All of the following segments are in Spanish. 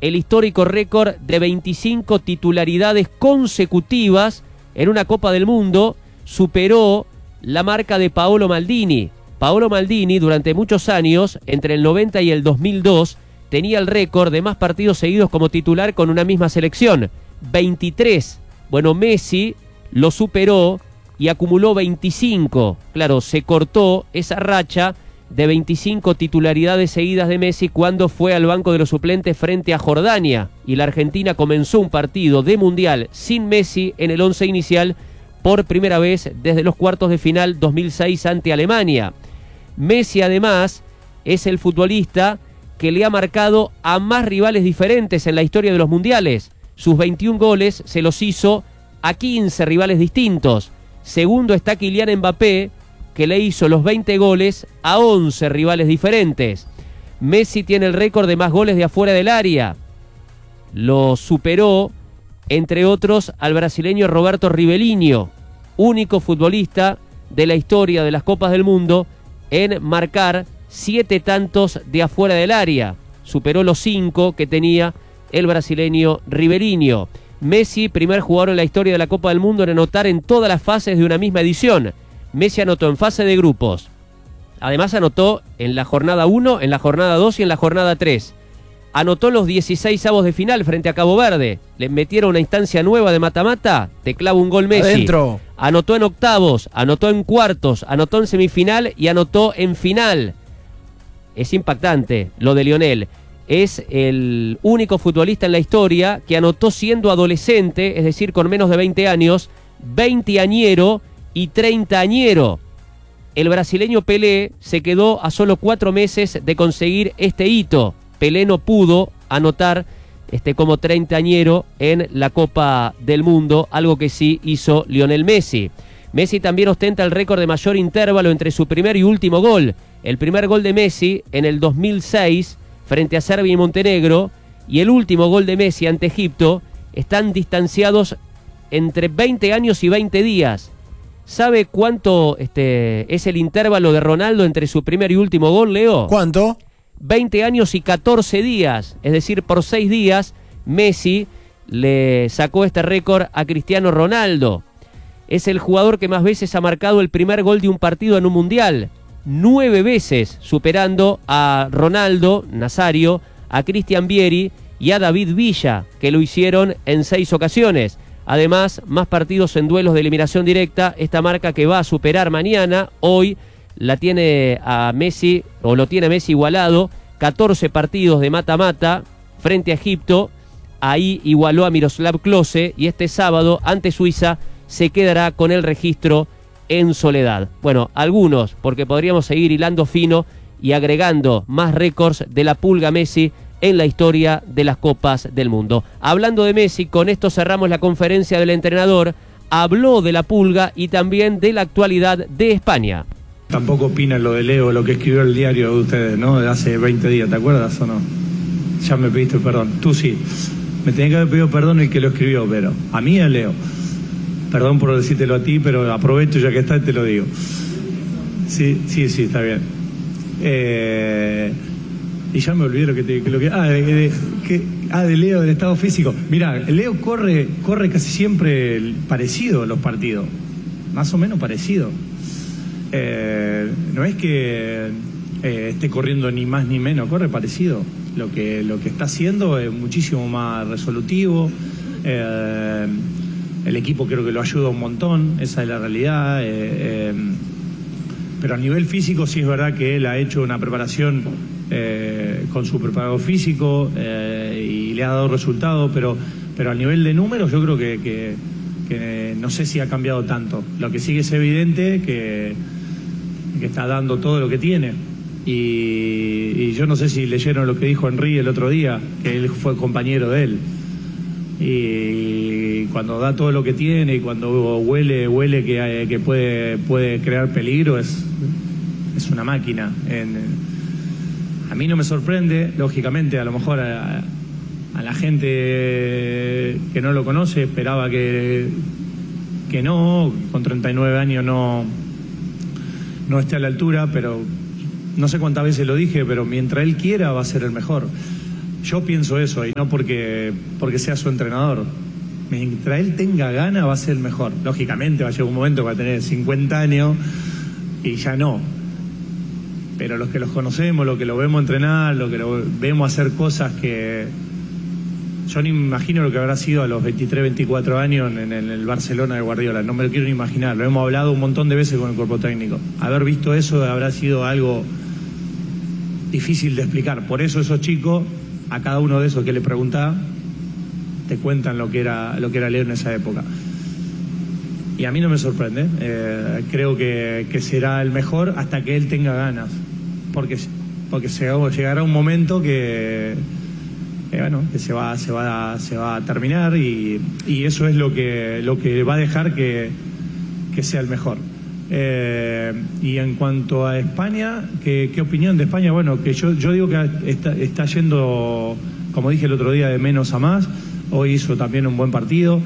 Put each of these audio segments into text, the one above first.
el histórico récord de 25 titularidades consecutivas en una Copa del Mundo, superó la marca de Paolo Maldini. Paolo Maldini, durante muchos años, entre el 90 y el 2002, tenía el récord de más partidos seguidos como titular con una misma selección, 23. Bueno, Messi lo superó y acumuló 25. Claro, se cortó esa racha de 25 titularidades seguidas de Messi cuando fue al banco de los suplentes frente a Jordania, y la Argentina comenzó un partido de Mundial sin Messi en el once inicial por primera vez desde los cuartos de final 2006 ante Alemania. Messi además es el futbolista que le ha marcado a más rivales diferentes en la historia de los mundiales. Sus 21 goles se los hizo a 15 rivales distintos. Segundo está Kylian Mbappé, que le hizo los 20 goles a 11 rivales diferentes. Messi tiene el récord de más goles de afuera del área. Lo superó, entre otros, al brasileño Roberto Rivelino, único futbolista de la historia de las Copas del Mundo en marcar 7 tantos de afuera del área. Superó los 5 que tenía el brasileño Rivelino. Messi, primer jugador en la historia de la Copa del Mundo en anotar en todas las fases de una misma edición. Messi anotó en fase de grupos. Además anotó en la jornada 1, en la jornada 2 y en la jornada 3. Anotó los 16avos de final frente a Cabo Verde. Le metieron una instancia nueva de mata-mata. Te clava un gol Messi. Adentro. Anotó en octavos, anotó en cuartos, anotó en semifinal y anotó en final. Es impactante lo de Lionel. Es el único futbolista en la historia que anotó siendo adolescente, es decir, con menos de 20 años, 20añero y 30añero. El brasileño Pelé se quedó a solo 4 meses de conseguir este hito. Pelé no pudo anotar como 30añero en la Copa del Mundo, algo que sí hizo Lionel Messi. Messi también ostenta el récord de mayor intervalo entre su primer y último gol. El primer gol de Messi en el 2006 frente a Serbia y Montenegro, y el último gol de Messi ante Egipto están distanciados entre 20 años y 20 días. ¿Sabe cuánto es el intervalo de Ronaldo entre su primer y último gol, Leo? ¿Cuánto? 20 años y 14 días, es decir, por 6 días Messi le sacó este récord a Cristiano Ronaldo. Es el jugador que más veces ha marcado el primer gol de un partido en un mundial, 9 veces, superando a Ronaldo Nazario, a Cristian Vieri y a David Villa, que lo hicieron en 6 ocasiones. Además, más partidos en duelos de eliminación directa, esta marca que va a superar mañana. Hoy la tiene a Messi, o lo tiene Messi igualado, 14 partidos de mata-mata frente a Egipto. Ahí igualó a Miroslav Klose, y este sábado ante Suiza se quedará con el registro en soledad. Bueno, algunos, porque podríamos seguir hilando fino y agregando más récords de la Pulga Messi en la historia de las Copas del Mundo. Hablando de Messi, con esto cerramos la conferencia del entrenador. Habló de la Pulga y también de la actualidad de España. Tampoco opina lo de Leo, lo que escribió el diario de ustedes, ¿no? De hace 20 días, ¿te acuerdas o no? Ya me pediste perdón. Tú sí. Me tenía que haber pedido perdón el que lo escribió, pero a mí, a Leo. Perdón por decírtelo a ti, pero aprovecho ya que está y te lo digo. Sí, está bien. Y ya me olvidé de Leo, del estado físico. Mirá, Leo corre casi siempre parecido a los partidos. Más o menos parecido. No es que esté corriendo ni más ni menos, corre parecido. Lo que está haciendo es muchísimo más resolutivo. El equipo creo que lo ayuda un montón, esa es la realidad. Pero a nivel físico sí es verdad que él ha hecho una preparación con su preparador físico y le ha dado resultados, pero a nivel de números yo creo que no sé si ha cambiado tanto. Lo que sí es evidente que está dando todo lo que tiene. Y yo no sé si leyeron lo que dijo Henry el otro día, que él fue compañero de él. Y cuando da todo lo que tiene y cuando huele que puede crear peligro, es una máquina. A mí no me sorprende, lógicamente, a lo mejor a la gente que no lo conoce esperaba que no, con 39 años no esté a la altura, pero no sé cuántas veces lo dije, pero mientras él quiera va a ser el mejor. Yo pienso eso, y no porque sea su entrenador. Mientras él tenga ganas, va a ser el mejor. Lógicamente va a llegar un momento que va a tener 50 años y ya no. Pero los que los conocemos, los que lo vemos entrenar, los que lo vemos hacer cosas que... Yo ni me imagino lo que habrá sido a los 23, 24 años en el Barcelona de Guardiola. No me lo quiero ni imaginar. Lo hemos hablado un montón de veces con el cuerpo técnico. Haber visto eso habrá sido algo difícil de explicar. Por eso esos chicos, a cada uno de esos que le preguntás, te cuentan lo que era Leo en esa época. Y a mí no me sorprende. Creo que será el mejor hasta que él tenga ganas. Porque llegará un momento que se va a terminar y eso es lo que va a dejar que sea el mejor. Y en cuanto a España, ¿qué opinión de España? Bueno, que yo digo que está yendo, como dije el otro día, de menos a más. Hoy hizo también un buen partido.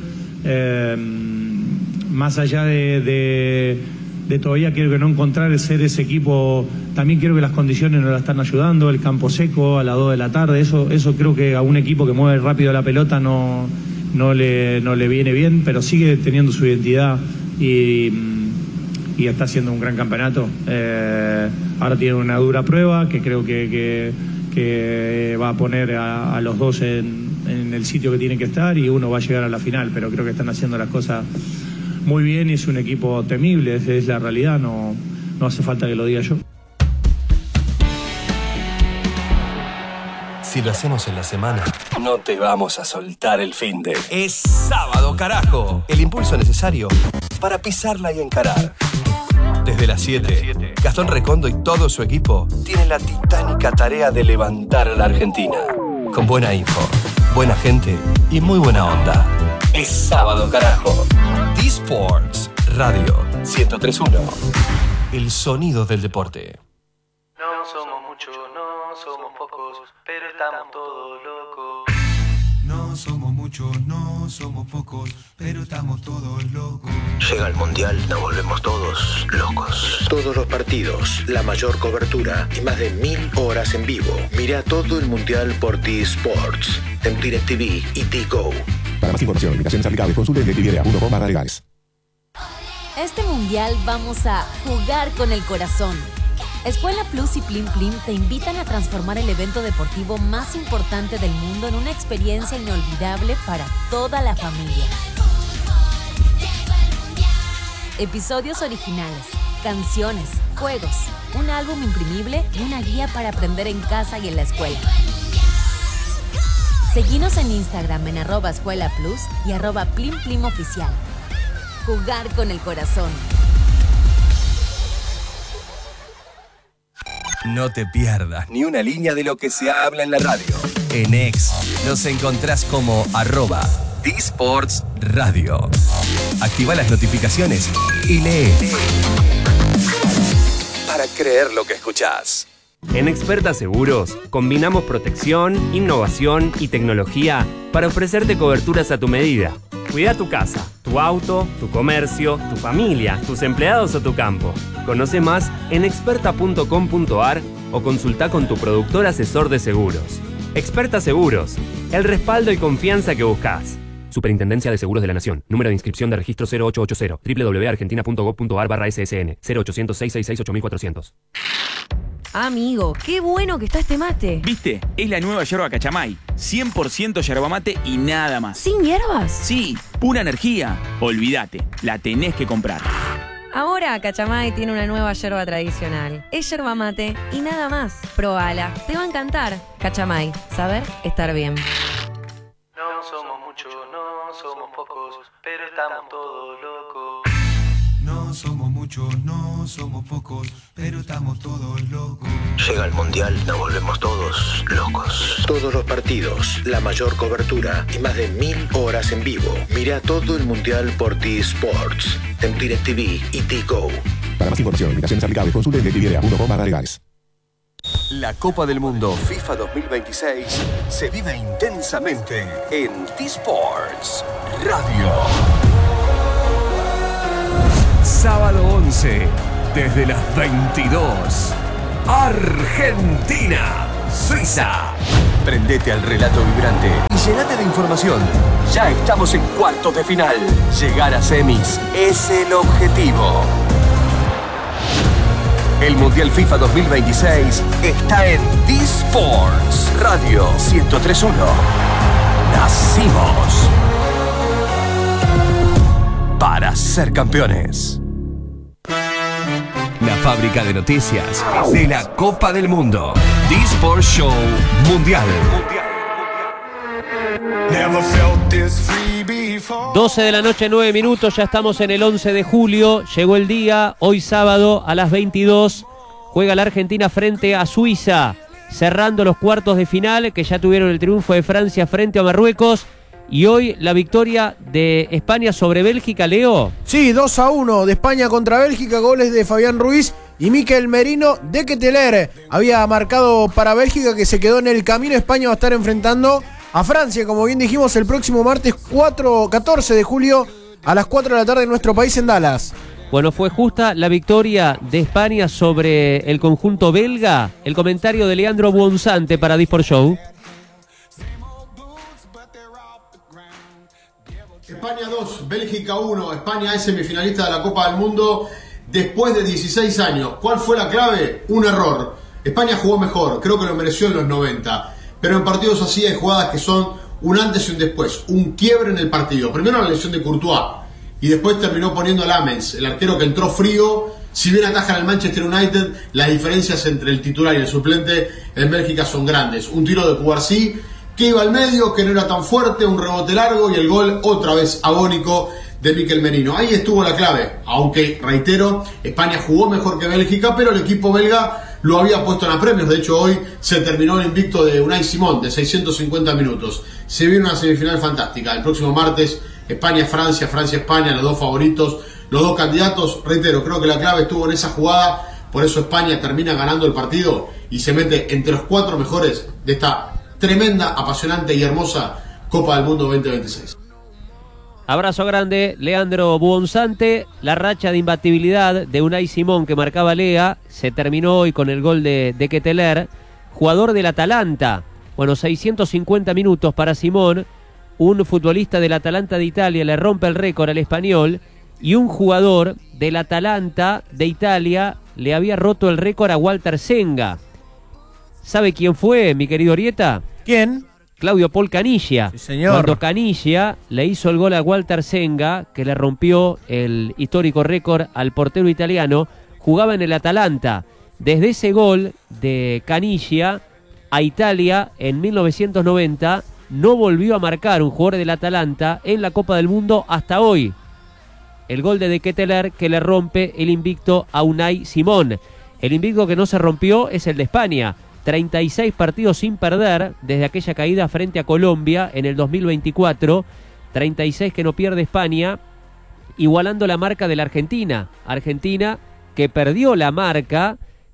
Más allá de todavía creo que no encontrar ser ese equipo, también creo que las condiciones no la están ayudando, el campo seco a las 2 de la tarde, eso creo que a un equipo que mueve rápido la pelota no le viene bien, pero sigue teniendo su identidad y está haciendo un gran campeonato. Ahora tiene una dura prueba que creo que va a poner a los dos en el sitio que tienen que estar y uno va a llegar a la final, pero creo que están haciendo las cosas muy bien y es un equipo temible, es la realidad, no hace falta que lo diga yo. Si lo hacemos en la semana, no te vamos a soltar el finde. Es sábado, carajo. El impulso necesario para pisarla y encarar. Desde las 7, Gastón Recondo y todo su equipo tienen la titánica tarea de levantar a la Argentina. Con buena info, buena gente y muy buena onda. Es sábado, carajo. D-Sports Radio 103.1. El sonido del deporte. No somos muchos, no somos pocos, pero estamos todos locos. No somos muchos, no somos pocos, pero estamos todos locos. Llega el Mundial, nos volvemos todos locos. Todos los partidos, la mayor cobertura y más de 1000 horas en vivo. Mira todo el Mundial por D-Sports, en DirecTV y D-Go. Para más información, limitaciones aplicables, consulte DirecTV.com/legales. Este mundial vamos a jugar con el corazón. Escuela Plus y Plim Plim te invitan a transformar el evento deportivo más importante del mundo en una experiencia inolvidable para toda la familia. Episodios originales, canciones, juegos, un álbum imprimible y una guía para aprender en casa y en la escuela. Seguinos en Instagram en @escuelaplus y @plimplimoficial. Jugar con el corazón. No te pierdas ni una línea de lo que se habla en la radio. En X nos encontrás como @D-Sports Radio. Activa las notificaciones y lee para creer lo que escuchás. En Experta Seguros, combinamos protección, innovación y tecnología para ofrecerte coberturas a tu medida. Cuida tu casa, tu auto, tu comercio, tu familia, tus empleados o tu campo. Conoce más en experta.com.ar o consulta con tu productor asesor de seguros. Experta Seguros, el respaldo y confianza que buscas. Superintendencia de Seguros de la Nación. Número de inscripción de registro 0880. www.argentina.gov.ar/ssn 0800 666 8400. Amigo, qué bueno que está este mate. ¿Viste? Es la nueva yerba Cachamay. 100% yerba mate y nada más. ¿Sin hierbas? Sí, pura energía. Olvídate, la tenés que comprar. Ahora Cachamay tiene una nueva yerba tradicional. Es yerba mate y nada más. Probala, te va a encantar. Cachamay, saber estar bien. No somos muchos, no somos pocos, pero estamos todos locos. No somos muchos, no somos pocos, pero estamos todos locos. Llega el Mundial, nos volvemos todos locos. Todos los partidos, la mayor cobertura y más de 1000 horas en vivo. Mira todo el Mundial por D-Sports, en DirecTV y D-Go. Para más información, limitaciones aplicables, consulte DirecTV.com/legales. La Copa del Mundo FIFA 2026 se vive intensamente en D-Sports Radio. Sábado 11, desde las 22. Argentina, Suiza. Prendete al relato vibrante y llenate de información. Ya estamos en cuartos de final. Llegar a semis es el objetivo. El Mundial FIFA 2026 está en D-Sports Radio 103.1. Nacimos para ser campeones. La fábrica de noticias de la Copa del Mundo. D-Sports Show Mundial. 12 de la noche, 9 minutos, ya estamos en el 11 de julio, llegó el día, hoy sábado a las 22, juega la Argentina frente a Suiza, cerrando los cuartos de final, que ya tuvieron el triunfo de Francia frente a Marruecos, y hoy la victoria de España sobre Bélgica, Leo. Sí, 2-1 de España contra Bélgica, goles de Fabián Ruiz y Mikel Merino. De Ketelaere había marcado para Bélgica, que se quedó en el camino. España va a estar enfrentando a Francia, como bien dijimos, el próximo martes 14 de julio a las 4 de la tarde en nuestro país, en Dallas. Bueno, fue justa la victoria de España sobre el conjunto belga. El comentario de Leandro Buonzante para D-Sport Show. España 2, Bélgica 1. España es semifinalista de la Copa del Mundo después de 16 años. ¿Cuál fue la clave? Un error. España jugó mejor, creo que lo mereció en los 90. Pero en partidos así hay jugadas que son un antes y un después, un quiebre en el partido. Primero la lesión de Courtois y después terminó poniendo a Lamens, el arquero que entró frío. Si bien ataja en el Manchester United, las diferencias entre el titular y el suplente en Bélgica son grandes. Un tiro de Cubarsí que iba al medio, que no era tan fuerte, un rebote largo y el gol otra vez agónico de Mikel Merino. Ahí estuvo la clave, aunque, reitero, España jugó mejor que Bélgica, pero el equipo belga lo había puesto en apremios. De hecho, hoy se terminó el invicto de Unai Simón, de 650 minutos. Se viene una semifinal fantástica. El próximo martes, España-Francia, Francia-España, los dos favoritos, los dos candidatos. Reitero, creo que la clave estuvo en esa jugada, por eso España termina ganando el partido y se mete entre los 4 mejores de esta tremenda, apasionante y hermosa Copa del Mundo 2026. Abrazo grande, Leandro Buonzante. La racha de imbatibilidad de Unai Simón que marcaba Lea se terminó hoy con el gol de Ketelaere, jugador del Atalanta. Bueno, 650 minutos para Simón, un futbolista del Atalanta de Italia le rompe el récord al español, y un jugador del Atalanta de Italia le había roto el récord a Walter Senga. ¿Sabe quién fue, mi querido Orieta? ¿Quién? Claudio Paul Caniggia. Sí, señor. Cuando Caniggia le hizo el gol a Walter Senga, que le rompió el histórico récord al portero italiano, jugaba en el Atalanta. Desde ese gol de Caniggia a Italia en 1990 no volvió a marcar un jugador del Atalanta en la Copa del Mundo hasta hoy. El gol de Ketelaere que le rompe el invicto a Unai Simón. El invicto que no se rompió es el de España. 36 partidos sin perder desde aquella caída frente a Colombia en el 2024. 36 que no pierde España, igualando la marca de la Argentina. Argentina que perdió la marca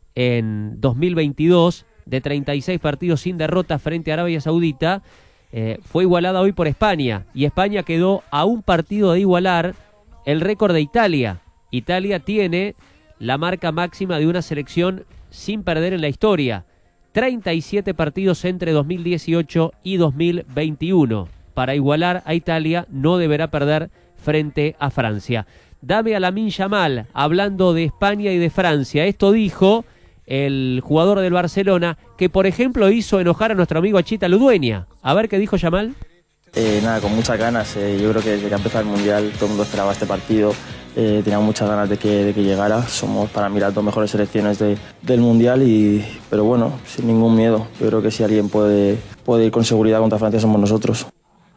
en 2022 de 36 partidos sin derrota frente a Arabia Saudita. Fue igualada hoy por España, y España quedó a un partido de igualar el récord de Italia. Italia tiene la marca máxima de una selección sin perder en la historia. 37 partidos entre 2018 y 2021. Para igualar a Italia no deberá perder frente a Francia. Dame a Lamine Yamal, hablando de España y de Francia. Esto dijo el jugador del Barcelona, que por ejemplo hizo enojar a nuestro amigo Achita Ludueña. A ver qué dijo Yamal. Nada, con muchas ganas. Yo creo que desde que empezó el Mundial todo el mundo esperaba este partido. Teníamos muchas ganas de que llegara. Somos para mí las 2 mejores selecciones del Mundial, pero bueno, sin ningún miedo. Yo creo que si alguien puede ir con seguridad contra Francia somos nosotros.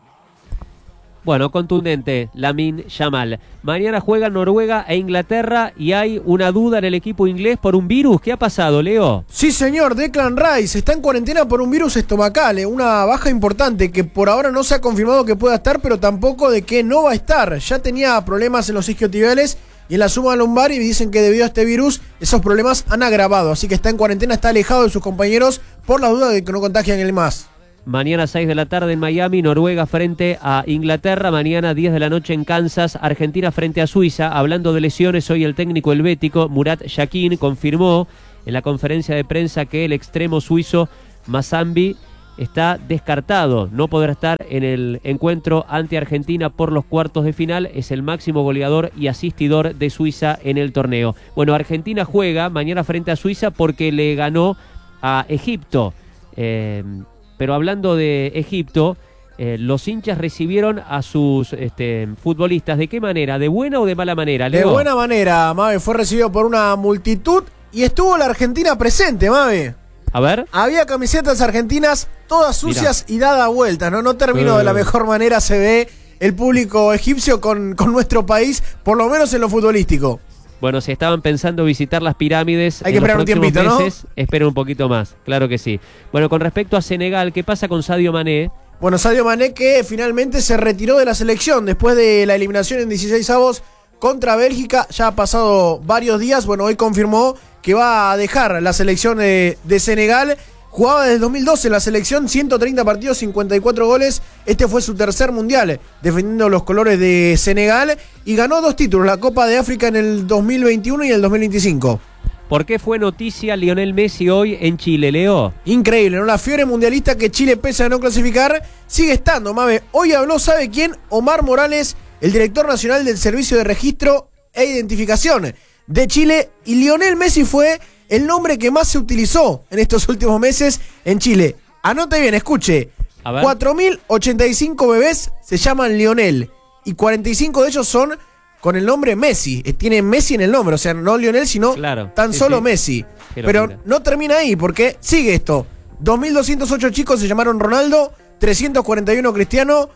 Bueno, contundente, Lamine Yamal. Mañana juegan Noruega e Inglaterra y hay una duda en el equipo inglés por un virus. ¿Qué ha pasado, Leo? Sí, señor, Declan Rice está en cuarentena por un virus estomacal, una baja importante que por ahora no se ha confirmado que pueda estar, pero tampoco de que no va a estar. Ya tenía problemas en los isquiotibiales y en la suma lumbar, y dicen que debido a este virus esos problemas han agravado, así que está en cuarentena, está alejado de sus compañeros por la duda de que no contagian el más. Mañana 6 de la tarde en Miami, Noruega frente a Inglaterra. Mañana 10 de la noche en Kansas, Argentina frente a Suiza. Hablando de lesiones, hoy el técnico helvético Murat Yakin confirmó en la conferencia de prensa que el extremo suizo Mazambi está descartado, no podrá estar en el encuentro ante Argentina por los cuartos de final, es el máximo goleador y asistidor de Suiza en el torneo. Bueno, Argentina juega mañana frente a Suiza porque le ganó a Egipto, pero hablando de Egipto, los hinchas recibieron a sus futbolistas, ¿de qué manera? ¿De buena o de mala manera, Leo? De buena manera, Mabe, fue recibido por una multitud y estuvo la Argentina presente, Mabe. A ver. Había camisetas argentinas todas sucias y dada vuelta, ¿no? No terminó de la mejor manera, se ve el público egipcio con nuestro país, por lo menos en lo futbolístico. Bueno, si estaban pensando visitar las pirámides hay que esperar un tiempito, meses, ¿no? Esperen un poquito más, claro que sí. Bueno, con respecto a Senegal, ¿qué pasa con Sadio Mané? Bueno, Sadio Mané que finalmente se retiró de la selección después de la eliminación en 16avos contra Bélgica. Ya ha pasado varios días, bueno, hoy confirmó que va a dejar la selección de Senegal. Jugaba desde el 2012 en la selección, 130 partidos, 54 goles. Este fue su tercer mundial, defendiendo los colores de Senegal. Y ganó 2 títulos, la Copa de África en el 2021 y el 2025. ¿Por qué fue noticia Lionel Messi hoy en Chile, Leo? Increíble, ¿no? La fiebre mundialista que Chile, pese a no clasificar, sigue estando, Mabe. Hoy habló, ¿sabe quién? Omar Morales, el director nacional del Servicio de Registro e Identificación de Chile. Y Lionel Messi fue el nombre que más se utilizó en estos últimos meses en Chile. Anote bien, escuche. 4.085 bebés se llaman Lionel y 45 de ellos son con el nombre Messi. Tiene Messi en el nombre, o sea, no Lionel, sino tan solo Messi. Pero no termina ahí, porque sigue esto. 2.208 chicos se llamaron Ronaldo, 341 Cristiano,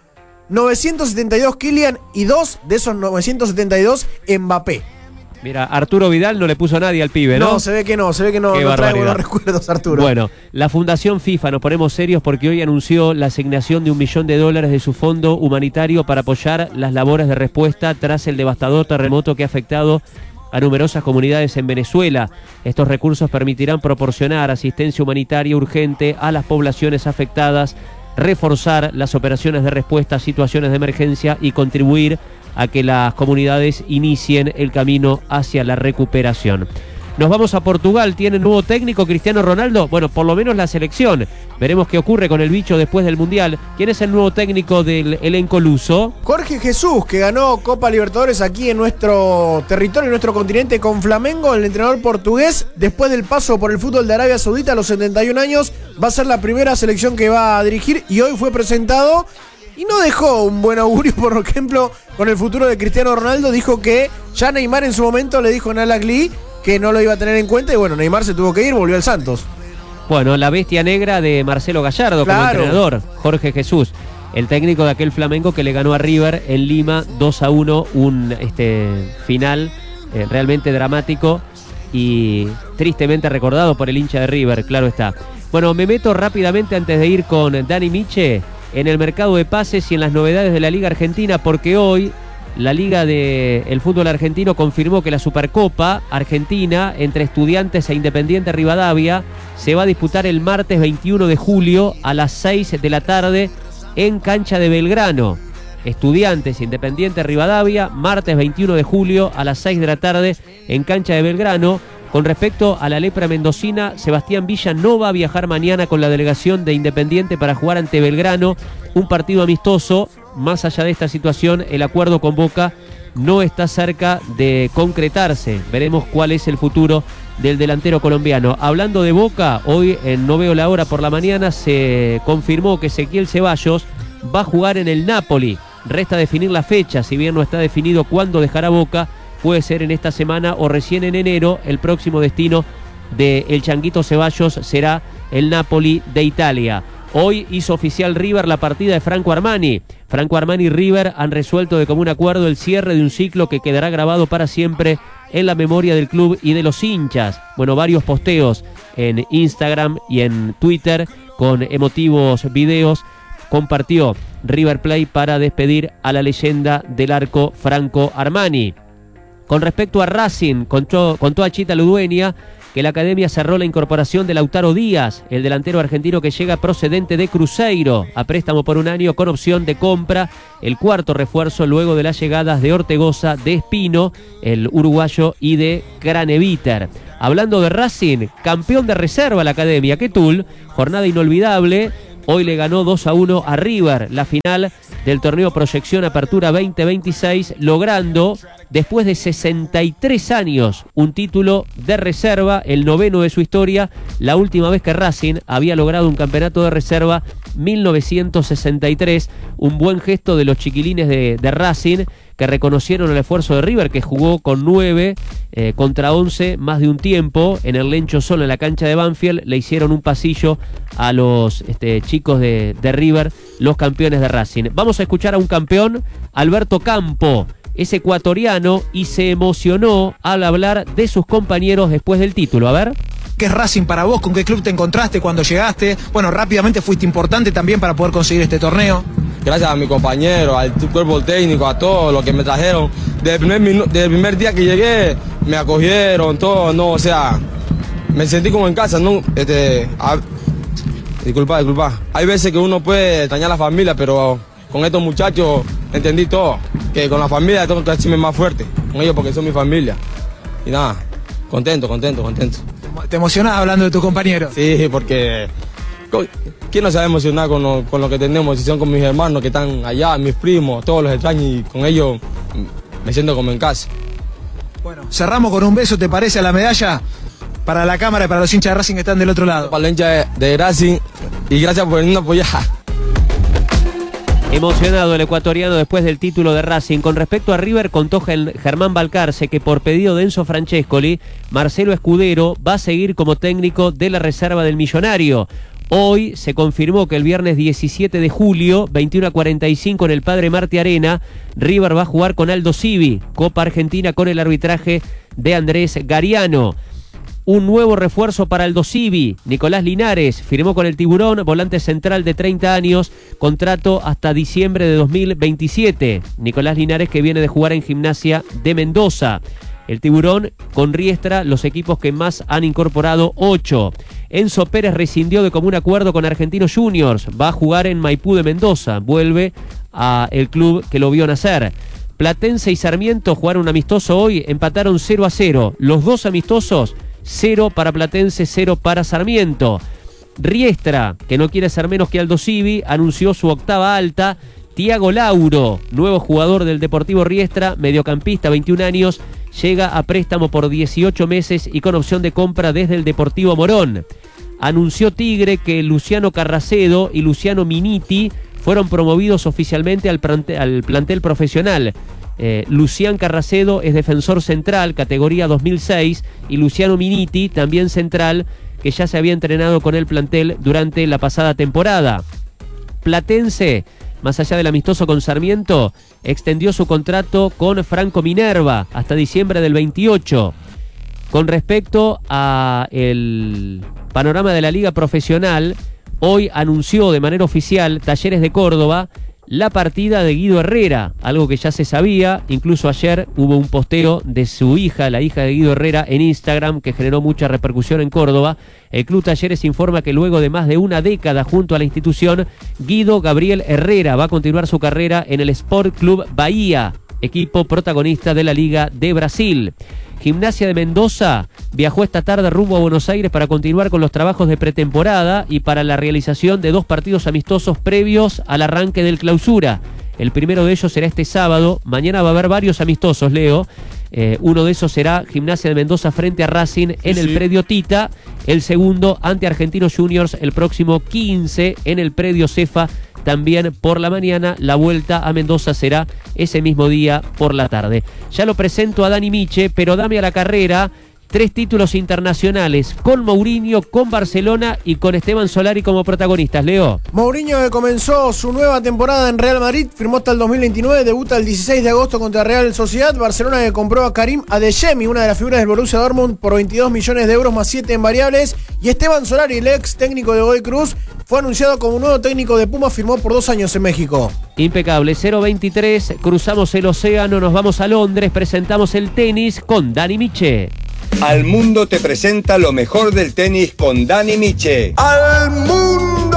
972 Kylian y 2 de esos 972 Mbappé. Mira, Arturo Vidal no le puso a nadie al pibe, ¿no? No, se ve que no trae buenos recuerdos, Arturo. Bueno, la Fundación FIFA, nos ponemos serios porque hoy anunció la asignación de $1 millón de su fondo humanitario para apoyar las labores de respuesta tras el devastador terremoto que ha afectado a numerosas comunidades en Venezuela. Estos recursos permitirán proporcionar asistencia humanitaria urgente a las poblaciones afectadas, reforzar las operaciones de respuesta a situaciones de emergencia y contribuir a que las comunidades inicien el camino hacia la recuperación. Nos vamos a Portugal, ¿tiene nuevo técnico Cristiano Ronaldo? Bueno, por lo menos la selección. Veremos qué ocurre con el bicho después del Mundial. ¿Quién es el nuevo técnico del elenco luso? Jorge Jesús, que ganó Copa Libertadores aquí en nuestro territorio, en nuestro continente con Flamengo, el entrenador portugués. Después del paso por el fútbol de Arabia Saudita a los 71 años, va a ser la primera selección que va a dirigir y hoy fue presentado. Y no dejó un buen augurio, por ejemplo, con el futuro de Cristiano Ronaldo. Dijo que ya Neymar en su momento le dijo a Al-Ahly que no lo iba a tener en cuenta. Y bueno, Neymar se tuvo que ir, volvió al Santos. Bueno, la bestia negra de Marcelo Gallardo como entrenador, Jorge Jesús. El técnico de aquel Flamengo que le ganó a River en Lima 2-1. Un final realmente dramático y tristemente recordado por el hincha de River, claro está. Bueno, me meto rápidamente antes de ir con Dani Miche en el mercado de pases y en las novedades de la Liga Argentina, porque hoy la Liga del Fútbol Argentino confirmó que la Supercopa Argentina entre Estudiantes e Independiente Rivadavia se va a disputar el martes 21 de julio a las 6 de la tarde en cancha de Belgrano. Estudiantes Independiente Rivadavia, martes 21 de julio a las 6 de la tarde en cancha de Belgrano. Con respecto a la lepra mendocina, Sebastián Villa no va a viajar mañana con la delegación de Independiente para jugar ante Belgrano, un partido amistoso. Más allá de esta situación, el acuerdo con Boca no está cerca de concretarse. Veremos cuál es el futuro del delantero colombiano. Hablando de Boca, hoy en No Veo la Hora por la mañana se confirmó que Ezequiel Ceballos va a jugar en el Napoli. Resta definir la fecha, si bien no está definido cuándo dejará Boca. Puede ser en esta semana o recién en enero. El próximo destino del Changuito Ceballos será el Napoli de Italia. Hoy hizo oficial River la partida de Franco Armani. Franco Armani y River han resuelto de común acuerdo el cierre de un ciclo que quedará grabado para siempre en la memoria del club y de los hinchas. Bueno, varios posteos en Instagram y en Twitter con emotivos videos compartió River Plate para despedir a la leyenda del arco Franco Armani. Con respecto a Racing, contó a Chita Ludueña que la academia cerró la incorporación de Lautaro Díaz, el delantero argentino que llega procedente de Cruzeiro, a préstamo por un año con opción de compra, el cuarto refuerzo luego de las llegadas de Ortegoza, de Espino, el uruguayo, y de Craneviter. Hablando de Racing, campeón de reserva la academia, Quetul, jornada inolvidable. hoy le ganó 2-1 a River, la final del torneo Proyección Apertura 2026, logrando, después de 63 años, un título de reserva, el 9º de su historia. La última vez que Racing había logrado un campeonato de reserva, 1963, un buen gesto de los chiquilines de Racing, que reconocieron el esfuerzo de River, que jugó con 9 contra 11 más de un tiempo en el Lencho Sol, en la cancha de Banfield. Le hicieron un pasillo a los chicos de River, los campeones de Racing. Vamos a escuchar a un campeón, Alberto Campo, es ecuatoriano, y se emocionó al hablar de sus compañeros después del título. A ver. ¿Qué es Racing para vos? ¿Con qué club te encontraste cuando llegaste? Bueno, rápidamente fuiste importante también para poder conseguir este torneo. Gracias a mi compañero, al cuerpo técnico, a todos los que me trajeron. Desde el primer día que llegué, me acogieron, todo, no, o sea, me sentí como en casa, ¿no? Disculpa. Hay veces que uno puede extrañar a la familia, pero con estos muchachos entendí todo. Que con la familia tengo que hacerme más fuerte, con ellos porque son mi familia. Y nada, contento. ¿Te emocionás hablando de tus compañeros? Sí, porque ¿quién no se va a emocionar con lo que tenemos? Si son con mis hermanos que están allá, mis primos, todos los extraños, y con ellos me siento como en casa. Bueno, cerramos con un beso, ¿te parece, a la medalla? Para la cámara y para los hinchas de Racing que están del otro lado. Para los hinchas de Racing, y gracias por venirnos a apoyar. Emocionado el ecuatoriano después del título de Racing. Con respecto a River, contó Germán Balcarce que por pedido de Enzo Francescoli, Marcelo Escudero va a seguir como técnico de la reserva del Millonario. Hoy se confirmó que el viernes 17 de julio, 21:45 en el Padre Martí Arena, River va a jugar con Aldo Civi, Copa Argentina, con el arbitraje de Andrés Gariano. Un nuevo refuerzo para Aldo Civi, Nicolás Linares, firmó con el Tiburón, volante central de 30 años, contrato hasta diciembre de 2027. Nicolás Linares, que viene de jugar en Gimnasia de Mendoza. El Tiburón con Riestra, los equipos que más han incorporado 8. Enzo Pérez rescindió de común acuerdo con Argentinos Juniors, va a jugar en Maipú de Mendoza, vuelve a el club que lo vio nacer. Platense y Sarmiento jugaron un amistoso hoy, empataron 0-0. Los dos amistosos, 0 para Platense, 0 para Sarmiento. Riestra, que no quiere ser menos que Aldo Civi, anunció su octava alta. Tiago Lauro, nuevo jugador del Deportivo Riestra, mediocampista, 21 años, llega a préstamo por 18 meses y con opción de compra desde el Deportivo Morón. Anunció Tigre que Luciano Carracedo y Luciano Miniti fueron promovidos oficialmente al plantel profesional. Lucián Carracedo es defensor central, categoría 2006, y Luciano Miniti, también central, que ya se había entrenado con el plantel durante la pasada temporada. Platense, más allá del amistoso con Sarmiento, extendió su contrato con Franco Minerva hasta diciembre del 28. Con respecto a el panorama de la liga profesional, hoy anunció de manera oficial Talleres de Córdoba la partida de Guido Herrera, algo que ya se sabía. Incluso ayer hubo un posteo de su hija, la hija de Guido Herrera, en Instagram, que generó mucha repercusión en Córdoba. El Club Talleres informa que luego de más de una década junto a la institución, Guido Gabriel Herrera va a continuar su carrera en el Sport Club Bahía, equipo protagonista de la Liga de Brasil. Gimnasia de Mendoza viajó esta tarde rumbo a Buenos Aires para continuar con los trabajos de pretemporada y para la realización de 2 partidos amistosos previos al arranque del Clausura. El primero de ellos será este sábado. Mañana va a haber varios amistosos, Leo. Uno de esos será Gimnasia de Mendoza frente a Racing en el predio Tita. El segundo ante Argentinos Juniors el próximo 15 en el predio Cefa, también por la mañana. La vuelta a Mendoza será ese mismo día por la tarde. Ya lo presento a Dani Miche, pero dame a la carrera. 3 títulos internacionales con Mourinho, con Barcelona y con Esteban Solari como protagonistas. Leo. Mourinho, que comenzó su nueva temporada en Real Madrid, firmó hasta el 2029, debuta el 16 de agosto contra Real Sociedad. Barcelona, que compró a Karim Adeyemi, una de las figuras del Borussia Dortmund, por 22 millones de euros más 7 en variables. Y Esteban Solari, el ex técnico de Godoy Cruz, fue anunciado como nuevo técnico de Pumas, firmó por 2 años en México. Impecable, 0-23, cruzamos el océano, nos vamos a Londres, presentamos el tenis con Dani Miche. Al Mundo te presenta lo mejor del tenis con Dani Miche. ¡Al Mundo!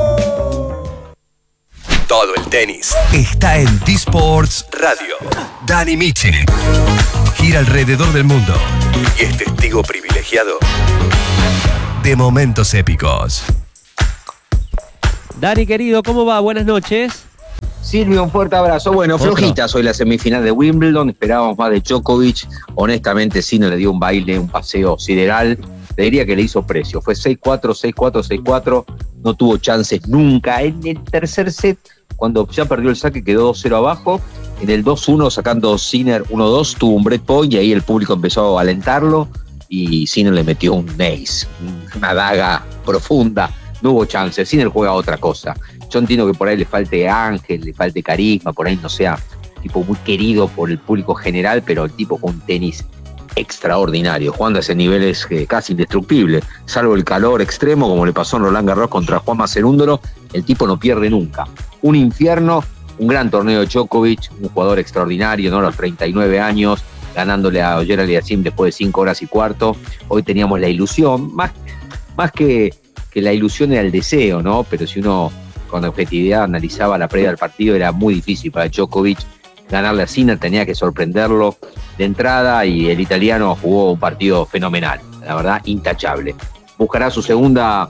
Todo el tenis está en T-Sports Radio. Dani Miche gira alrededor del mundo y es testigo privilegiado de momentos épicos. Dani, querido, ¿cómo va? Buenas noches. Silvio, un fuerte abrazo. Bueno, flojitas hoy la semifinal de Wimbledon. Esperábamos más de Djokovic. Honestamente, sí, no le dio un baile, un paseo sideral. Le diría que le hizo precio. Fue 6-4, 6-4, 6-4. No tuvo chances nunca. En el tercer set, cuando ya perdió el saque, quedó 2-0 abajo. En el 2-1, sacando Sinner 1-2, tuvo un break point y ahí el público empezó a alentarlo. Y Sinner le metió un ace, una daga profunda. No hubo chances. Sinner juega otra cosa. Yo entiendo que por ahí le falte ángel, le falte carisma, por ahí no sea tipo muy querido por el público general, pero el tipo con un tenis extraordinario, jugando a ese nivel es casi indestructible, salvo el calor extremo, como le pasó en Roland Garros contra Juanma Cerúndolo, el tipo no pierde nunca. Un infierno, un gran torneo de Djokovic, un jugador extraordinario, ¿no? A los 39 años, ganándole a Ogier Aliassime después de 5 horas y cuarto. Hoy teníamos la ilusión, más que la ilusión era el deseo, ¿no? Pero si uno con objetividad analizaba la previa del partido, era muy difícil para Djokovic ganarle a Sinner, tenía que sorprenderlo de entrada y el italiano jugó un partido fenomenal, la verdad, intachable. Buscará su segundo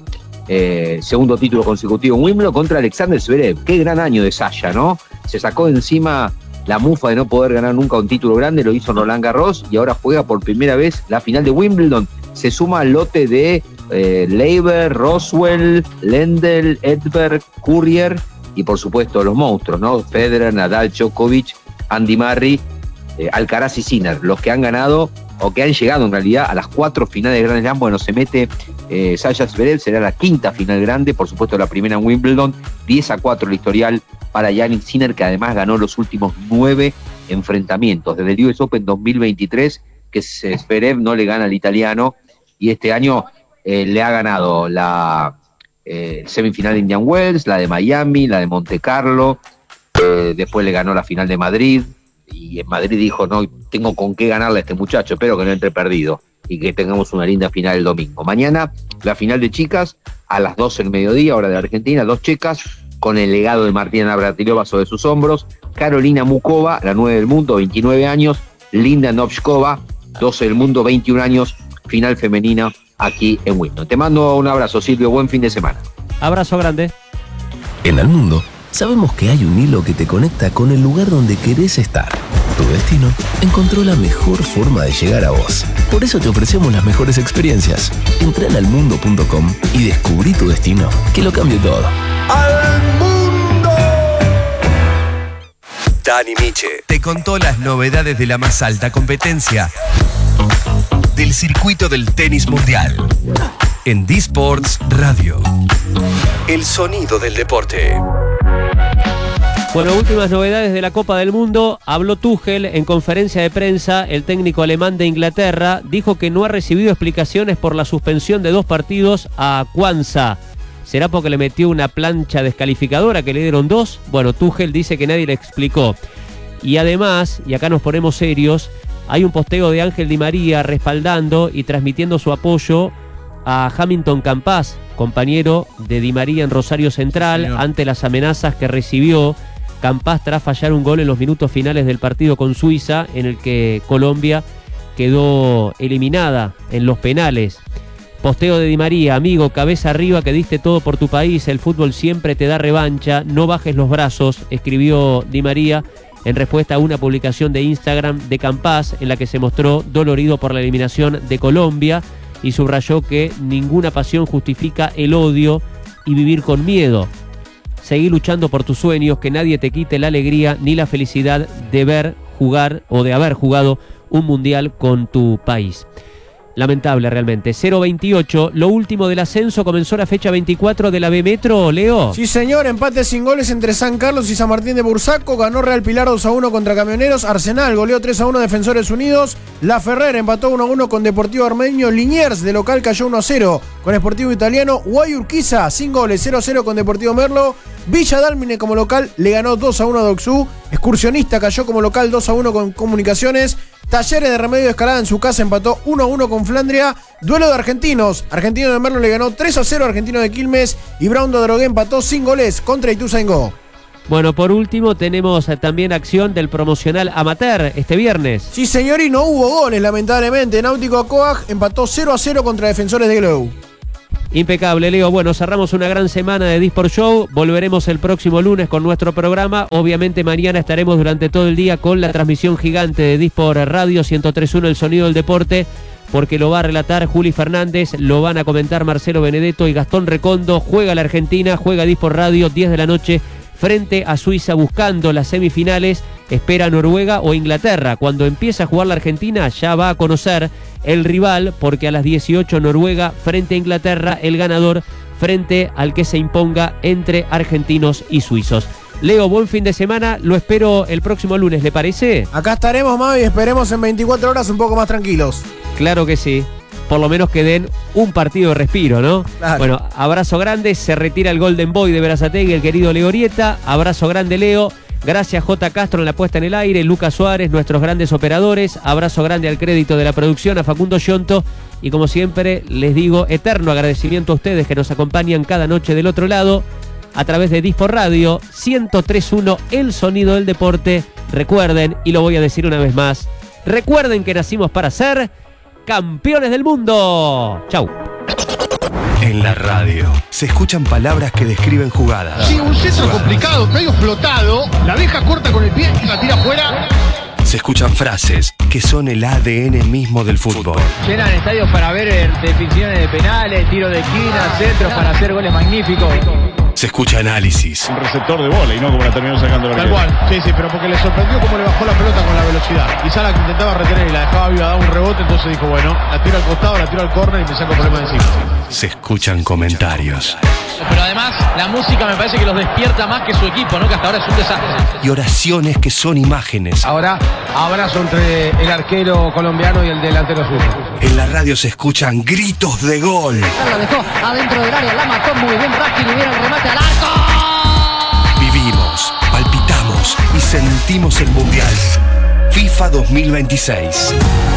título consecutivo en Wimbledon contra Alexander Zverev. Qué gran año de Sasha, ¿no? Se sacó de encima la mufa de no poder ganar nunca un título grande, lo hizo en Roland Garros y ahora juega por primera vez la final de Wimbledon. Se suma al lote de Leiber, Roswell, Lendl, Edberg, Courier y por supuesto los monstruos, ¿no? Federer, Nadal, Djokovic, Andy Murray, Alcaraz y Sinner, los que han ganado o que han llegado en realidad a las 4 finales de Grand Slam. Bueno, se mete Sasha Zverev, será la 5ª final grande, por supuesto la primera en Wimbledon, 10-4 el historial para Jannik Sinner, que además ganó los últimos 9 enfrentamientos desde el US Open 2023, que Zverev no le gana al italiano, y este año le ha ganado la semifinal de Indian Wells, la de Miami, la de Monte Carlo, después le ganó la final de Madrid, y en Madrid dijo, no, tengo con qué ganarle a este muchacho, espero que no entre perdido, y que tengamos una linda final el domingo. Mañana, la final de chicas, a las 12 del mediodía, hora de Argentina, 2 checas, con el legado de Martina Navratilova sobre sus hombros, Carolina Mukova, la 9 del mundo, 29 años, Linda Novchkova, 12 del mundo, 21 años, final femenina aquí en Wimbledon. Te mando un abrazo, Silvio, buen fin de semana. Abrazo grande. En el mundo, sabemos que hay un hilo que te conecta con el lugar donde querés estar. Tu destino encontró la mejor forma de llegar a vos. Por eso te ofrecemos las mejores experiencias. Entra en almundo.com y descubrí tu destino, que lo cambie todo. ¡Al mundo! Dani Miche te contó las novedades de la más alta competencia del circuito del tenis mundial en D-Sports Radio. El sonido del deporte. Bueno, últimas novedades de la Copa del Mundo. Habló Tuchel en conferencia de prensa. El técnico alemán de Inglaterra dijo que no ha recibido explicaciones por la suspensión de 2 partidos a Kwanza. ¿Será porque le metió una plancha descalificadora que le dieron 2? Bueno, Tuchel dice que nadie le explicó. Y además, y acá nos ponemos serios, hay un posteo de Ángel Di María respaldando y transmitiendo su apoyo a Hamilton Campas, compañero de Di María en Rosario Central, ante las amenazas que recibió Campas tras fallar un gol en los minutos finales del partido con Suiza, en el que Colombia quedó eliminada en los penales. Posteo de Di María: amigo, cabeza arriba, que diste todo por tu país, el fútbol siempre te da revancha, no bajes los brazos, escribió Di María en respuesta a una publicación de Instagram de Campas en la que se mostró dolorido por la eliminación de Colombia y subrayó que ninguna pasión justifica el odio y vivir con miedo. Seguí luchando por tus sueños, que nadie te quite la alegría ni la felicidad de ver jugar o de haber jugado un mundial con tu país. Lamentable realmente. 0-28, lo último del ascenso, comenzó la fecha 24 de la B Metro, Leo. Sí señor, empate sin goles entre San Carlos y San Martín de Bursaco. Ganó Real Pilar 2-1 contra Camioneros. Arsenal goleó 3-1 Defensores Unidos. La Ferrer empató 1-1 con Deportivo Armenio. Liniers de local cayó 1-0 con Sportivo Italiano. Guayurquiza sin goles, 0-0 con Deportivo Merlo. Villa Dálmine como local le ganó 2-1 a Doxú. Excursionista cayó como local 2-1 con Comunicaciones. Talleres de Remedio de Escalada en su casa empató 1-1 con Flandria. Duelo de argentinos. Argentino de Merlo le ganó 3-0 Argentino de Quilmes. Y Brown de Drogué empató sin goles contra Ituzaingó. Bueno, por último tenemos también acción del promocional amateur este viernes. Sí señor, y no hubo goles lamentablemente. Náutico Acoag empató 0-0 contra Defensores de Glow. Impecable, Leo. Bueno, cerramos una gran semana de Disport Show. Volveremos el próximo lunes con nuestro programa. Obviamente mañana estaremos durante todo el día con la transmisión gigante de Disport Radio 103.1, el sonido del deporte, porque lo va a relatar Juli Fernández, lo van a comentar Marcelo Benedetto y Gastón Recondo. Juega la Argentina, juega Disport Radio, 10 de la noche, frente a Suiza, buscando las semifinales. Espera Noruega o Inglaterra. Cuando empiece a jugar la Argentina ya va a conocer el rival, porque a las 18 Noruega frente a Inglaterra, el ganador frente al que se imponga entre argentinos y suizos. Leo, buen fin de semana, lo espero el próximo lunes, ¿le parece? Acá estaremos, Mavi, y esperemos en 24 horas un poco más tranquilos. Claro que sí. Por lo menos que den un partido de respiro, ¿no? Claro. Bueno, abrazo grande, se retira el Golden Boy de Berazategui, el querido Leo Orieta. Abrazo grande, Leo. Gracias, J. Castro, en la puesta en el aire, Lucas Suárez, nuestros grandes operadores. Abrazo grande al crédito de la producción, a Facundo Yonto. Y como siempre, les digo, eterno agradecimiento a ustedes que nos acompañan cada noche del otro lado, a través de Disport Radio 103.1, el sonido del deporte. Recuerden, y lo voy a decir una vez más, recuerden que nacimos para ser campeones del mundo. Chau. En la radio se escuchan palabras que describen jugadas. Sí, un centro complicado, medio explotado, la deja corta con el pie y la tira afuera. Se escuchan frases que son el ADN mismo del fútbol. Llenan estadios para ver definiciones de penales, tiros de esquina, centros para hacer goles magníficos. Se escucha análisis. Un receptor de bola y no como la terminó sacando la Tal cual, sí, pero porque le sorprendió cómo le bajó la pelota con la velocidad. Quizá la que intentaba retener y la dejaba viva, daba un rebote, entonces dijo, bueno, la tiro al costado, la tiro al córner y me saco el problema de encima. Se escuchan comentarios. Pero además, la música me parece que los despierta más que su equipo, ¿no? Que hasta ahora es un desastre. Y oraciones que son imágenes. Ahora, abrazo entre el arquero colombiano y el delantero suyo. En la radio se escuchan gritos de gol. La dejó adentro del área, la mató muy bien Rakini, viene el remate al arco. Vivimos, palpitamos y sentimos el Mundial. FIFA 2026.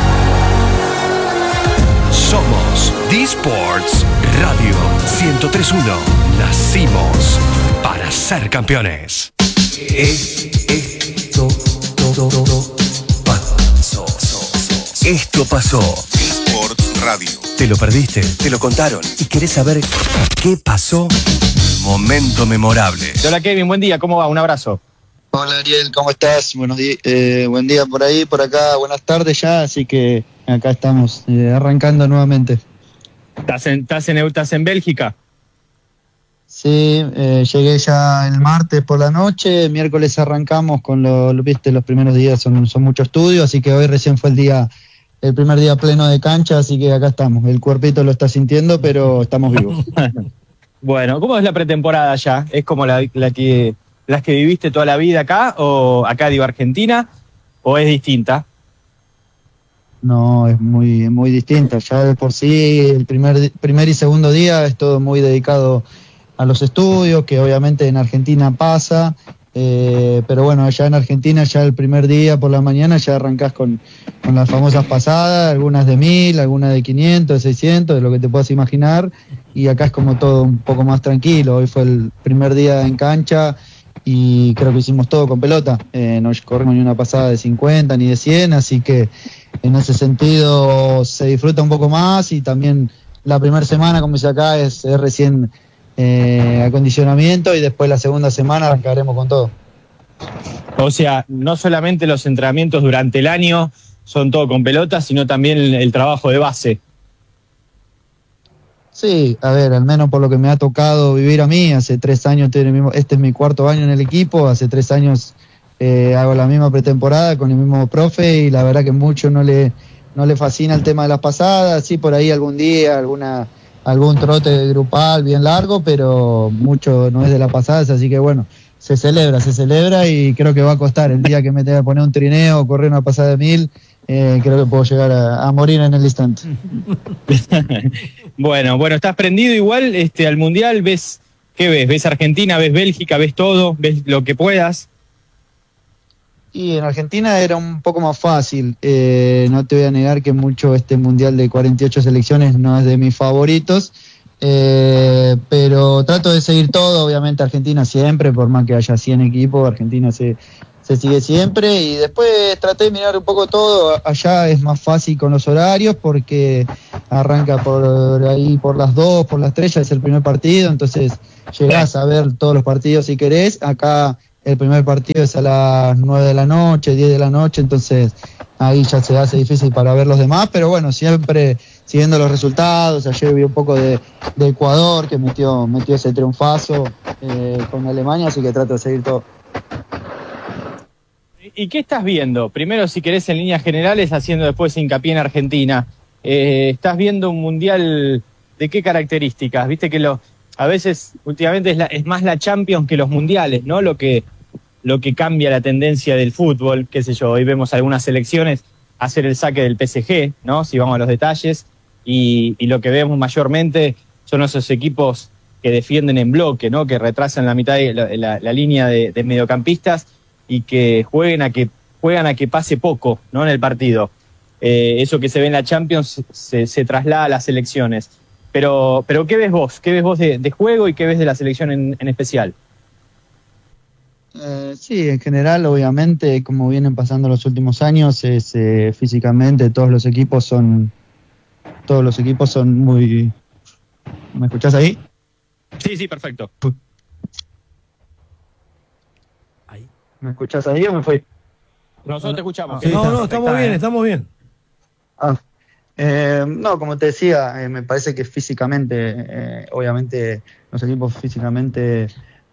Somos D-Sports Radio 103.1. Nacimos para ser campeones. Esto pasó. D-Sports Radio. ¿Te lo perdiste? ¿Te lo contaron? ¿Y querés saber qué pasó? Momento memorable. Hola Kevin, buen día, ¿cómo va? Un abrazo. Hola Ariel, ¿cómo estás? Buenos días, buen día por ahí, por acá, buenas tardes ya, así que acá estamos arrancando nuevamente. ¿Estás en Bélgica? Sí, llegué ya el martes por la noche, miércoles arrancamos con los primeros días son mucho estudio, así que hoy recién fue el primer día pleno de cancha, así que acá estamos, el cuerpito lo está sintiendo, pero estamos vivos. Bueno, ¿cómo es la pretemporada ya? ¿Es como las que viviste toda la vida acá, o acá digo Argentina, o es distinta? No, es muy distinta. Ya de por sí, el primer y segundo día es todo muy dedicado a los estudios, que obviamente en Argentina pasa, pero bueno, allá en Argentina ya el primer día por la mañana ya arrancás con las famosas pasadas, algunas de 1000, algunas de 500, de 600, de lo que te puedas imaginar, y acá es como todo un poco más tranquilo. Hoy fue el primer día en cancha y creo que hicimos todo con pelota, no corrimos ni una pasada de 50 ni de 100, así que en ese sentido se disfruta un poco más, y también la primera semana, como dice acá, es recién acondicionamiento, y después la segunda semana arrancaremos con todo. O sea, no solamente los entrenamientos durante el año son todo con pelota, sino también el trabajo de base. Sí, a ver, al menos por lo que me ha tocado vivir a mí, hace 3 años, este es mi 4º año en el equipo, hace 3 años hago la misma pretemporada con el mismo profe, y la verdad que mucho no le fascina el tema de las pasadas. Sí, por ahí algún día, algún trote grupal bien largo, pero mucho no es de las pasadas, así que bueno, se celebra, y creo que va a costar el día que me tenga que poner un trineo o correr una pasada de 1000, creo que puedo llegar a morir en el instante. Bueno, estás prendido igual al Mundial. ¿Qué ves? ¿Ves Argentina? ¿Ves Bélgica? ¿Ves todo? ¿Ves lo que puedas? Y en Argentina era un poco más fácil, no te voy a negar que mucho este Mundial de 48 selecciones no es de mis favoritos, pero trato de seguir todo. Obviamente Argentina siempre, por más que haya 100 equipos, Argentina se sigue siempre. Y después traté de mirar un poco todo. Allá es más fácil con los horarios porque arranca por ahí por las 2, por las 3, ya es el primer partido, entonces llegás a ver todos los partidos si querés. Acá el primer partido es a las 9 de la noche, 10 de la noche, entonces ahí ya se hace difícil para ver los demás, pero bueno, siempre siguiendo los resultados. Ayer vi un poco de Ecuador, que metió ese triunfazo con Alemania, así que trato de seguir todo. ¿Y qué estás viendo? Primero, si querés, en líneas generales, haciendo después hincapié en Argentina. ¿Estás viendo un mundial de qué características? Viste que a veces, últimamente, es más la Champions que los mundiales, ¿no? Lo que cambia la tendencia del fútbol, qué sé yo. Hoy vemos algunas selecciones hacer el saque del PSG, ¿no? Si vamos a los detalles. Y lo que vemos mayormente son esos equipos que defienden en bloque, ¿no? Que retrasan la mitad de la línea de mediocampistas y que juegan a que pase poco, ¿no? En el partido. Eso que se ve en la Champions se traslada a las selecciones. Pero ¿qué ves vos? ¿Qué ves vos de juego y qué ves de la selección en especial? Sí, en general, obviamente, como vienen pasando los últimos años, físicamente todos los equipos son muy... ¿Me escuchás ahí? Sí, perfecto. ¿Me escuchás ahí o me fui? Nosotros te escuchamos. Sí, no, estamos bien. No, como te decía, me parece que físicamente, obviamente, los equipos físicamente,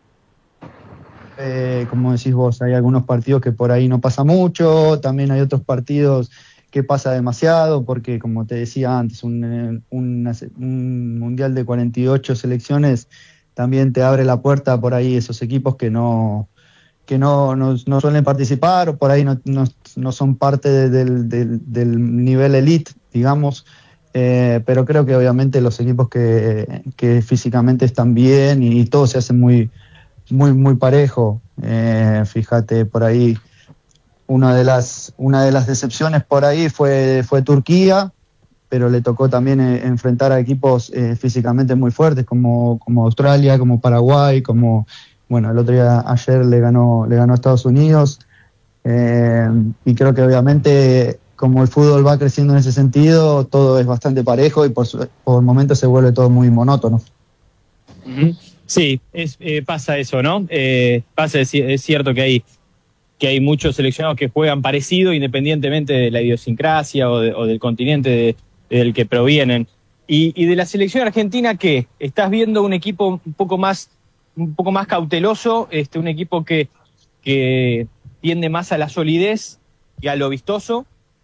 como decís vos, hay algunos partidos que por ahí no pasa mucho, también hay otros partidos que pasa demasiado, porque como te decía antes, un mundial de 48 selecciones también te abre la puerta por ahí esos equipos que no suelen participar o por ahí no son parte del nivel elite, digamos, pero creo que obviamente los equipos que físicamente están bien y todo se hace muy, muy, muy parejo. Fíjate, por ahí una de las decepciones por ahí fue Turquía, pero le tocó también enfrentar a equipos físicamente muy fuertes como Australia, como Paraguay, como... Bueno, el otro día, ayer le ganó a Estados Unidos, y creo que obviamente como el fútbol va creciendo en ese sentido, todo es bastante parejo y por momentos se vuelve todo muy monótono. Sí, pasa eso, ¿no? Es cierto que hay muchos seleccionados que juegan parecido independientemente de la idiosincrasia o del continente del que provienen. Y de la selección argentina, ¿qué? ¿Estás viendo un equipo un poco más cauteloso, un equipo que tiende más a la solidez y a lo vistoso?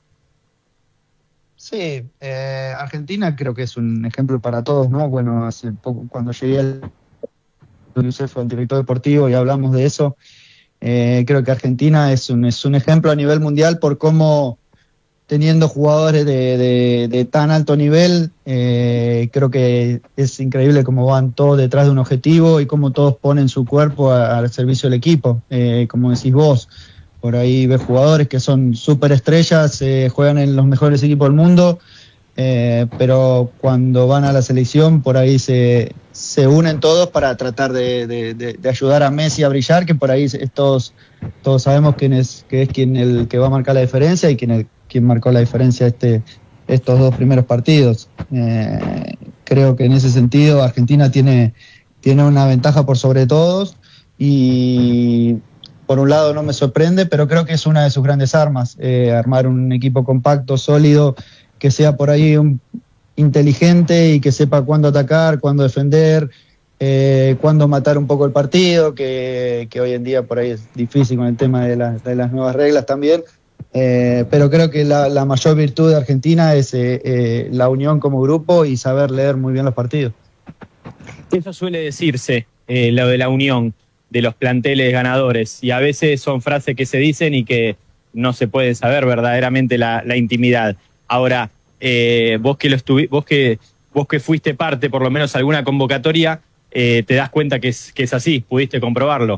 Sí, Argentina creo que es un ejemplo para todos, ¿no? Bueno, hace poco cuando llegué al Youssef, el director deportivo, y hablamos de eso, creo que Argentina es un ejemplo a nivel mundial por cómo, teniendo jugadores de tan alto nivel, creo que es increíble cómo van todos detrás de un objetivo y cómo todos ponen su cuerpo al servicio del equipo. Como decís vos, por ahí ves jugadores que son súper estrellas, juegan en los mejores equipos del mundo, pero cuando van a la selección por ahí se unen todos para tratar de ayudar a Messi a brillar, que por ahí todos sabemos que es el que va a marcar la diferencia y quien marcó la diferencia estos dos primeros partidos. Creo que en ese sentido Argentina tiene una ventaja por sobre todos y por un lado no me sorprende, pero creo que es una de sus grandes armas, armar un equipo compacto, sólido, que sea por ahí inteligente y que sepa cuándo atacar, cuándo defender, cuándo matar un poco el partido, que hoy en día por ahí es difícil con el tema de las nuevas reglas también. Pero creo que la mayor virtud de Argentina es la unión como grupo y saber leer muy bien los partidos. Eso suele decirse, lo de la unión de los planteles ganadores, y a veces son frases que se dicen y que no se puede saber verdaderamente la intimidad. Ahora, vos que fuiste parte por lo menos de alguna convocatoria, te das cuenta que es así, pudiste comprobarlo.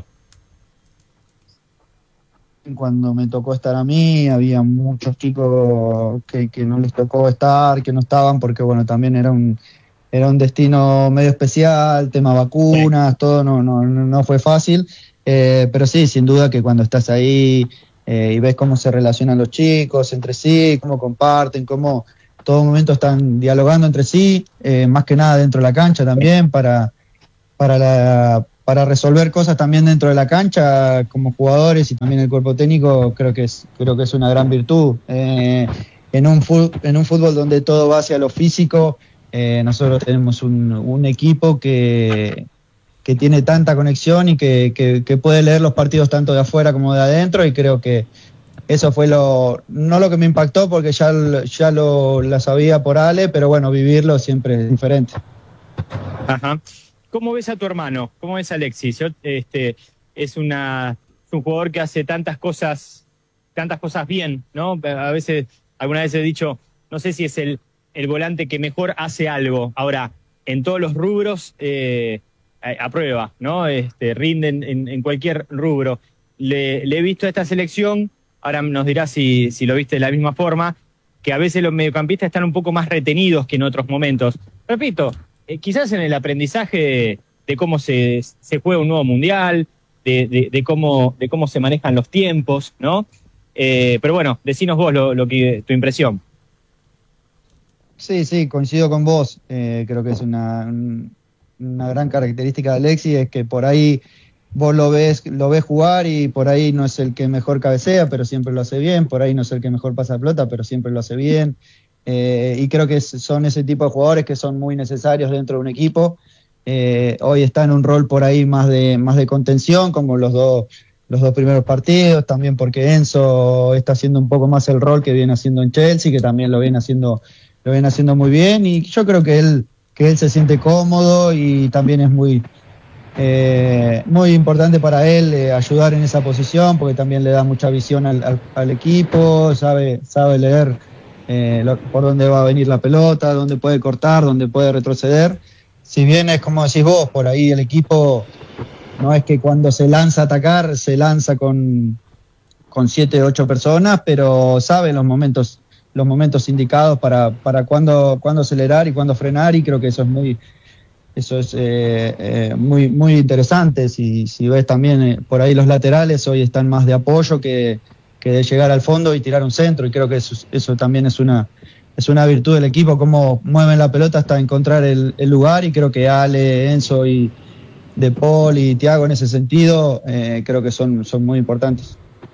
Cuando me tocó estar a mí, había muchos chicos que no les tocó estar, que no estaban, porque bueno, también era un destino medio especial, tema vacunas, todo no fue fácil, Pero sí, sin duda que cuando estás ahí y ves cómo se relacionan los chicos entre sí, cómo comparten, cómo todo momento están dialogando entre sí, más que nada dentro de la cancha también, para resolver cosas también dentro de la cancha como jugadores y también el cuerpo técnico, creo que es una gran virtud. En un fútbol donde todo va hacia lo físico, nosotros tenemos un equipo que tiene tanta conexión y que puede leer los partidos tanto de afuera como de adentro, y creo que eso fue no lo que me impactó porque ya lo sabía por Ale, pero bueno, vivirlo siempre es diferente. Ajá. ¿Cómo ves a tu hermano? ¿Cómo ves a Alexis? Es un jugador que hace tantas cosas bien, ¿no? A veces, alguna vez he dicho, no sé si es el volante que mejor hace algo. Ahora, en todos los rubros, aprueba, ¿no? Rinden en cualquier rubro. Le he visto a esta selección, ahora nos dirá si lo viste de la misma forma, que a veces los mediocampistas están un poco más retenidos que en otros momentos. Repito, quizás en el aprendizaje de cómo se juega un nuevo mundial, de cómo se manejan los tiempos, ¿no? Pero bueno, decinos vos tu impresión. Sí, coincido con vos. Creo que es una gran característica de Alexis, es que por ahí vos lo ves jugar y por ahí no es el que mejor cabecea, pero siempre lo hace bien, por ahí no es el que mejor pasa la pelota, pero siempre lo hace bien. Y creo que son ese tipo de jugadores que son muy necesarios dentro de un equipo. Hoy está en un rol por ahí más de contención, como los dos primeros partidos, también porque Enzo está haciendo un poco más el rol que viene haciendo en Chelsea, que también lo viene haciendo muy bien, y yo creo que él se siente cómodo y también es muy importante para él ayudar en esa posición, porque también le da mucha visión al equipo, sabe leer por dónde va a venir la pelota, dónde puede cortar, dónde puede retroceder. Si bien es como decís vos, por ahí el equipo no es que cuando se lanza a atacar se lanza con 7 o 8 personas, pero sabe los momentos indicados para cuándo acelerar y cuándo frenar, y creo que eso es muy interesante. Si ves también por ahí los laterales hoy están más de apoyo que de llegar al fondo y tirar un centro, y creo que eso también es una virtud del equipo, cómo mueven la pelota hasta encontrar el lugar, y creo que Ale, Enzo y De Paul y Thiago en ese sentido creo que son muy importantes.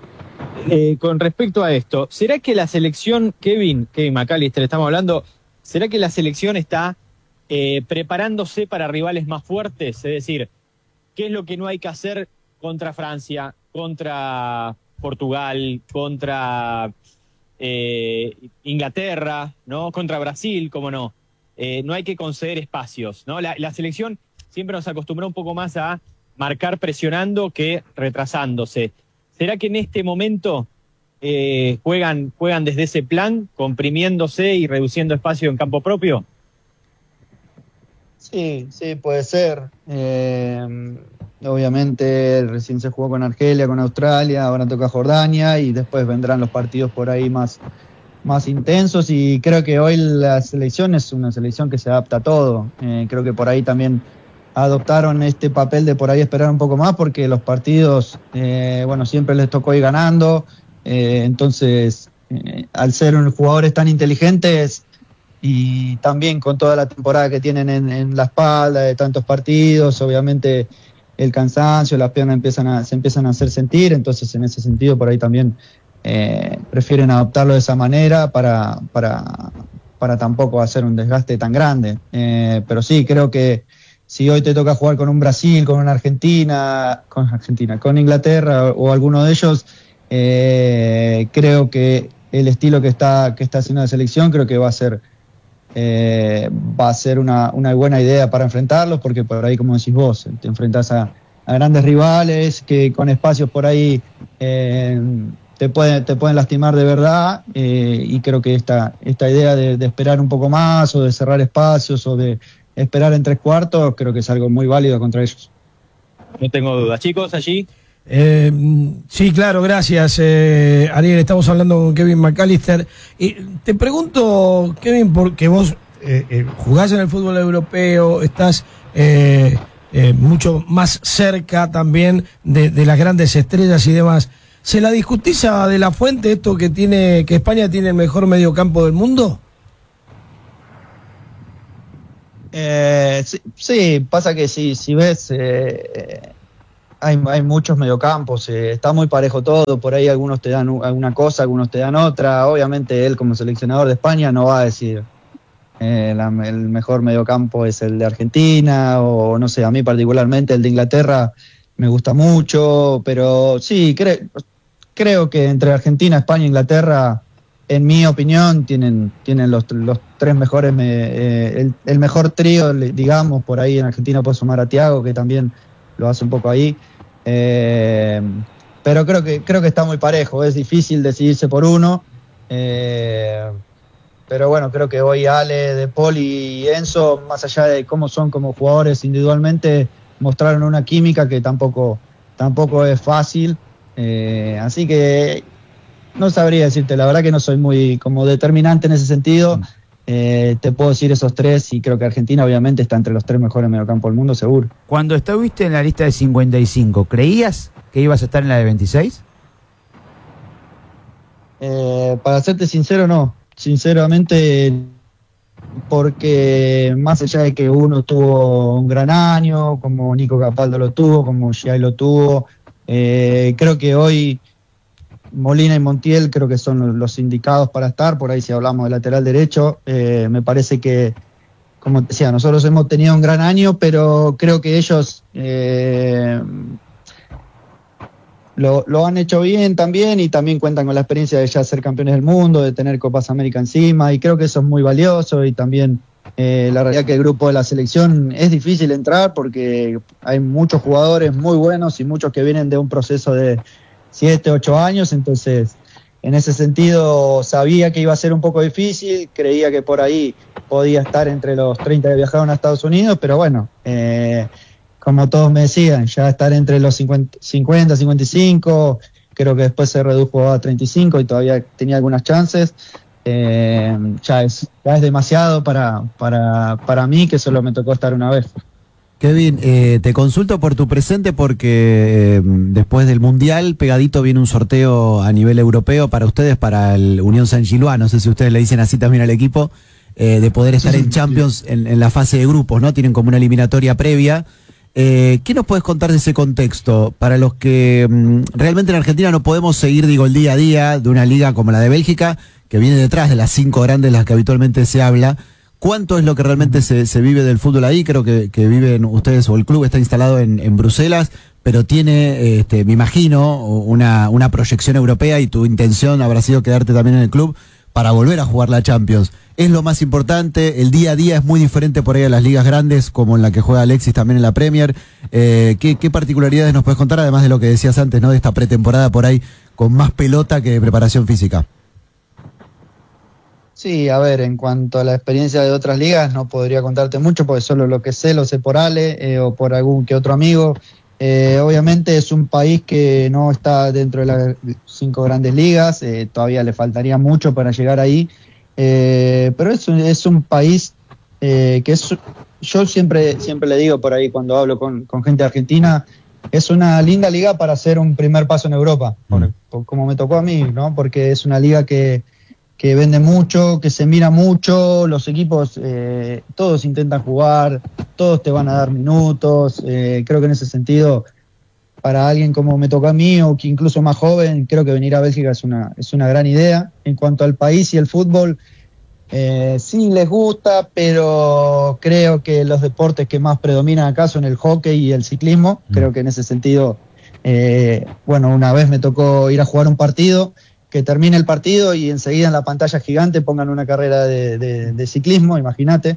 Con respecto a esto, ¿será que la selección, Kevin McAllister, estamos hablando, ¿será que la selección está preparándose para rivales más fuertes? Es decir, ¿qué es lo que no hay que hacer contra Francia, contra Portugal, contra Inglaterra, ¿no? Contra Brasil, cómo no? No hay que conceder espacios, ¿no? La selección siempre nos acostumbró un poco más a marcar presionando que retrasándose. ¿Será que en este momento juegan desde ese plan, comprimiéndose y reduciendo espacio en campo propio? Sí, puede ser. Obviamente recién se jugó con Argelia, con Australia, ahora toca Jordania y después vendrán los partidos por ahí más intensos, y creo que hoy la selección es una selección que se adapta a todo. Creo que por ahí también adoptaron este papel de por ahí esperar un poco más, porque los partidos, siempre les tocó ir ganando, entonces al ser jugadores tan inteligentes y también con toda la temporada que tienen en la espalda de tantos partidos, obviamente el cansancio, las piernas se empiezan a hacer sentir, entonces en ese sentido por ahí también prefieren adoptarlo de esa manera para tampoco hacer un desgaste tan grande, pero sí, creo que si hoy te toca jugar con un Brasil, con una Argentina, con Inglaterra o alguno de ellos, creo que el estilo que está haciendo la selección, creo que va a ser una buena idea para enfrentarlos, porque por ahí, como decís vos, te enfrentás a grandes rivales que con espacios por ahí te pueden lastimar de verdad, y creo que esta idea de esperar un poco más, o de cerrar espacios, o de esperar en 3/4, creo que es algo muy válido contra ellos. No tengo dudas. Chicos, allí. Sí, claro, gracias, Ariel. Estamos hablando con Kevin McAllister. Te pregunto, Kevin, porque vos jugás en el fútbol europeo, estás mucho más cerca también de las grandes estrellas y demás. ¿Se la discutís a De la Fuente esto que España tiene el mejor mediocampo del mundo? Sí, pasa que si ves, hay muchos mediocampos, está muy parejo todo, por ahí algunos te dan alguna cosa, algunos te dan otra. Obviamente él como seleccionador de España no va a decir el mejor mediocampo es el de Argentina, o no sé, a mí particularmente el de Inglaterra me gusta mucho, pero sí, creo que entre Argentina, España e Inglaterra, en mi opinión, tienen los tres mejores, el mejor trío, digamos. Por ahí en Argentina puede sumar a Thiago, que también lo hace un poco ahí, pero creo que está muy parejo, es difícil decidirse por uno, pero bueno, creo que hoy Ale, De Paul y Enzo, más allá de cómo son como jugadores individualmente, mostraron una química que tampoco es fácil, así que no sabría decirte, la verdad que no soy muy como determinante en ese sentido. Te puedo decir esos tres, y creo que Argentina obviamente está entre los tres mejores mediocampos del mundo, seguro. Cuando estuviste en la lista de 55, ¿creías que ibas a estar en la de 26? Para serte sincero, no. Sinceramente, porque más allá de que uno tuvo un gran año, como Nico Capaldo lo tuvo, como Giai lo tuvo, creo que hoy Molina y Montiel creo que son los indicados para estar. Por ahí, si hablamos de lateral derecho, me parece que, como te decía, nosotros hemos tenido un gran año, pero creo que ellos lo han hecho bien también, y también cuentan con la experiencia de ya ser campeones del mundo, de tener Copas América encima, y creo que eso es muy valioso. Y también la realidad que el grupo de la selección es difícil entrar, porque hay muchos jugadores muy buenos y muchos que vienen de un proceso de 7, 8 años, entonces en ese sentido sabía que iba a ser un poco difícil, creía que por ahí podía estar entre los 30 que viajaron a Estados Unidos, pero bueno, como todos me decían, ya estar entre los 50, 55, creo que después se redujo a 35 y todavía tenía algunas chances. Ya es demasiado para mí, que solo me tocó estar una vez. Kevin, te consulto por tu presente porque después del Mundial, pegadito viene un sorteo a nivel europeo para ustedes, para el Unión San Gillois, no sé si ustedes le dicen así también al equipo, de poder estar en Champions en la fase de grupos, ¿no? Tienen como una eliminatoria previa. ¿Qué nos puedes contar de ese contexto? Para los que realmente en Argentina no podemos seguir, digo, el día a día de una liga como la de Bélgica, que viene detrás de las 5 grandes de las que habitualmente se habla. ¿Cuánto es lo que realmente se vive del fútbol ahí? Creo que viven ustedes, o el club está instalado en Bruselas, pero tiene, me imagino, una proyección europea, y tu intención habrá sido quedarte también en el club para volver a jugar la Champions. ¿Es lo más importante? ¿El día a día es muy diferente por ahí a las ligas grandes, como en la que juega Alexis también en la Premier? ¿Qué particularidades nos puedes contar, además de lo que decías antes, ¿no? De esta pretemporada por ahí con más pelota que preparación física? Sí, a ver, en cuanto a la experiencia de otras ligas, no podría contarte mucho, porque solo lo sé por Ale o por algún que otro amigo. Obviamente es un país que no está dentro de las 5 grandes ligas, todavía le faltaría mucho para llegar ahí, pero es un país que yo siempre le digo por ahí cuando hablo con gente argentina, es una linda liga para hacer un primer paso en Europa, como me tocó a mí, ¿no? Porque es una liga que vende mucho, que se mira mucho, los equipos todos intentan jugar, todos te van a dar minutos. Creo que en ese sentido, para alguien como me tocó a mí, o que incluso más joven, creo que venir a Bélgica es una gran idea. En cuanto al país y el fútbol, sí les gusta, pero creo que los deportes que más predominan acá son el hockey y el ciclismo. Creo que en ese sentido, una vez me tocó ir a jugar un partido, que termine el partido y enseguida en la pantalla gigante pongan una carrera de ciclismo, imagínate.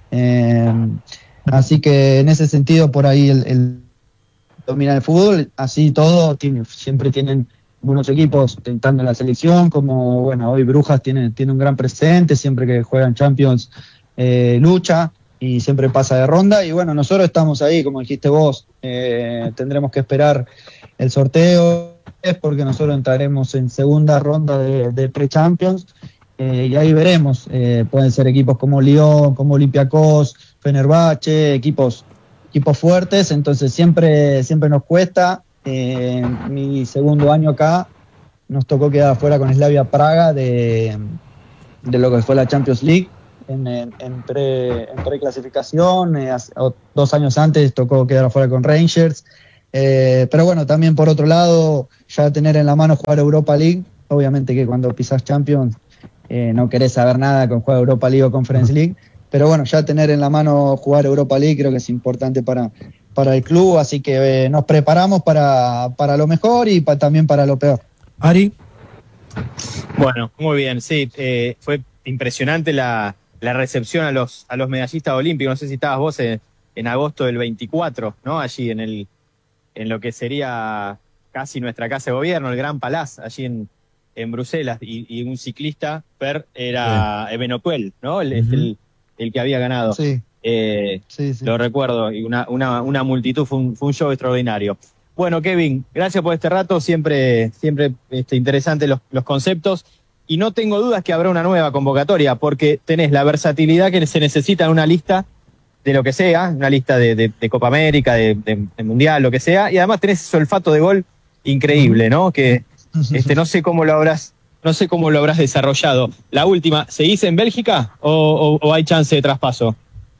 Así que en ese sentido, por ahí el dominar el fútbol, así todo, siempre tienen buenos equipos tentando en la selección, como hoy Brujas tiene un gran presente, siempre que juegan Champions lucha y siempre pasa de ronda, y nosotros estamos ahí, como dijiste vos, tendremos que esperar el sorteo, porque nosotros entraremos en segunda ronda de pre-Champions, y ahí veremos, pueden ser equipos como Lyon, como Olympiacos, Fenerbahce, equipos equipos fuertes, entonces siempre nos cuesta. Mi segundo año acá nos tocó quedar afuera con Slavia Praga de lo que fue la Champions League en preclasificación. 2 años antes tocó quedar afuera con Rangers. Pero bueno, también por otro lado, ya tener en la mano jugar Europa League, obviamente que cuando pisas Champions no querés saber nada con jugar Europa League o Conference League, pero bueno, ya tener en la mano jugar Europa League creo que es importante para el club, así que nos preparamos para lo mejor y también para lo peor. Ari. Bueno, muy bien, sí, fue impresionante la recepción a los medallistas olímpicos. No sé si estabas vos en agosto del 24, ¿no? Allí en lo que sería casi nuestra casa de gobierno, el Gran Palais, allí en Bruselas, y un ciclista, era Evenepoel, ¿no? El que había ganado. Sí. Sí. Lo recuerdo, y una multitud, fue un show extraordinario. Bueno, Kevin, gracias por este rato, siempre interesantes los conceptos, y no tengo dudas que habrá una nueva convocatoria, porque tenés la versatilidad que se necesita en una lista de lo que sea, una lista de Copa América, de Mundial, lo que sea, y además tenés ese olfato de gol increíble, ¿no? Que no sé cómo lo habrás desarrollado. La última, ¿seguís en Bélgica o hay chance de traspaso?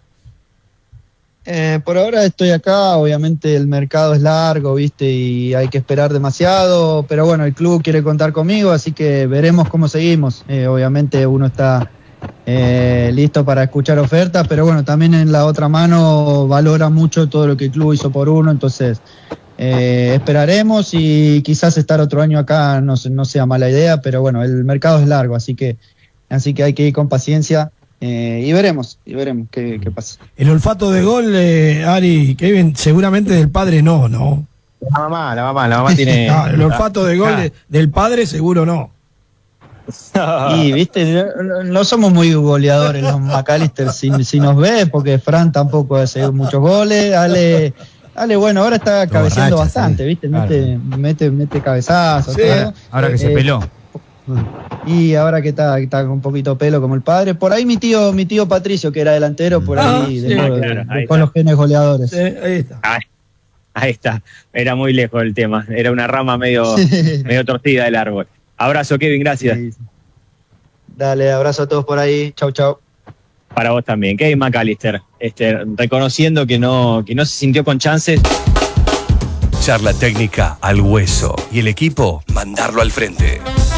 Por ahora estoy acá, obviamente el mercado es largo, ¿viste? Y hay que esperar demasiado, pero bueno, el club quiere contar conmigo, así que veremos cómo seguimos. Obviamente uno está listo para escuchar ofertas, pero bueno, también en la otra mano valora mucho todo lo que el club hizo por uno, entonces esperaremos y quizás estar otro año acá no sea mala idea, pero bueno, el mercado es largo, así que hay que ir con paciencia. Y veremos qué pasa. El olfato de gol, Ari y Kevin, seguramente del padre no. La mamá tiene... No, el olfato de gol del padre seguro no. Y viste, no somos muy goleadores los McAllister, si nos ve, porque Fran tampoco hace muchos goles. Ale, bueno, ahora está cabeceando bastante, ¿viste? Claro. Mete cabezazos. Sí, ahora que se peló. Y ahora que está con un poquito pelo como el padre. Por ahí mi tío Patricio, que era delantero, por ahí con los genes goleadores. Sí, ahí está. Ahí está. Era muy lejos el tema. Era una rama medio torcida del árbol. Abrazo, Kevin, gracias. Sí. Dale, abrazo a todos por ahí. Chau. Para vos también. Kevin McAllister, reconociendo que no se sintió con chances. Charla técnica al hueso y el equipo mandarlo al frente.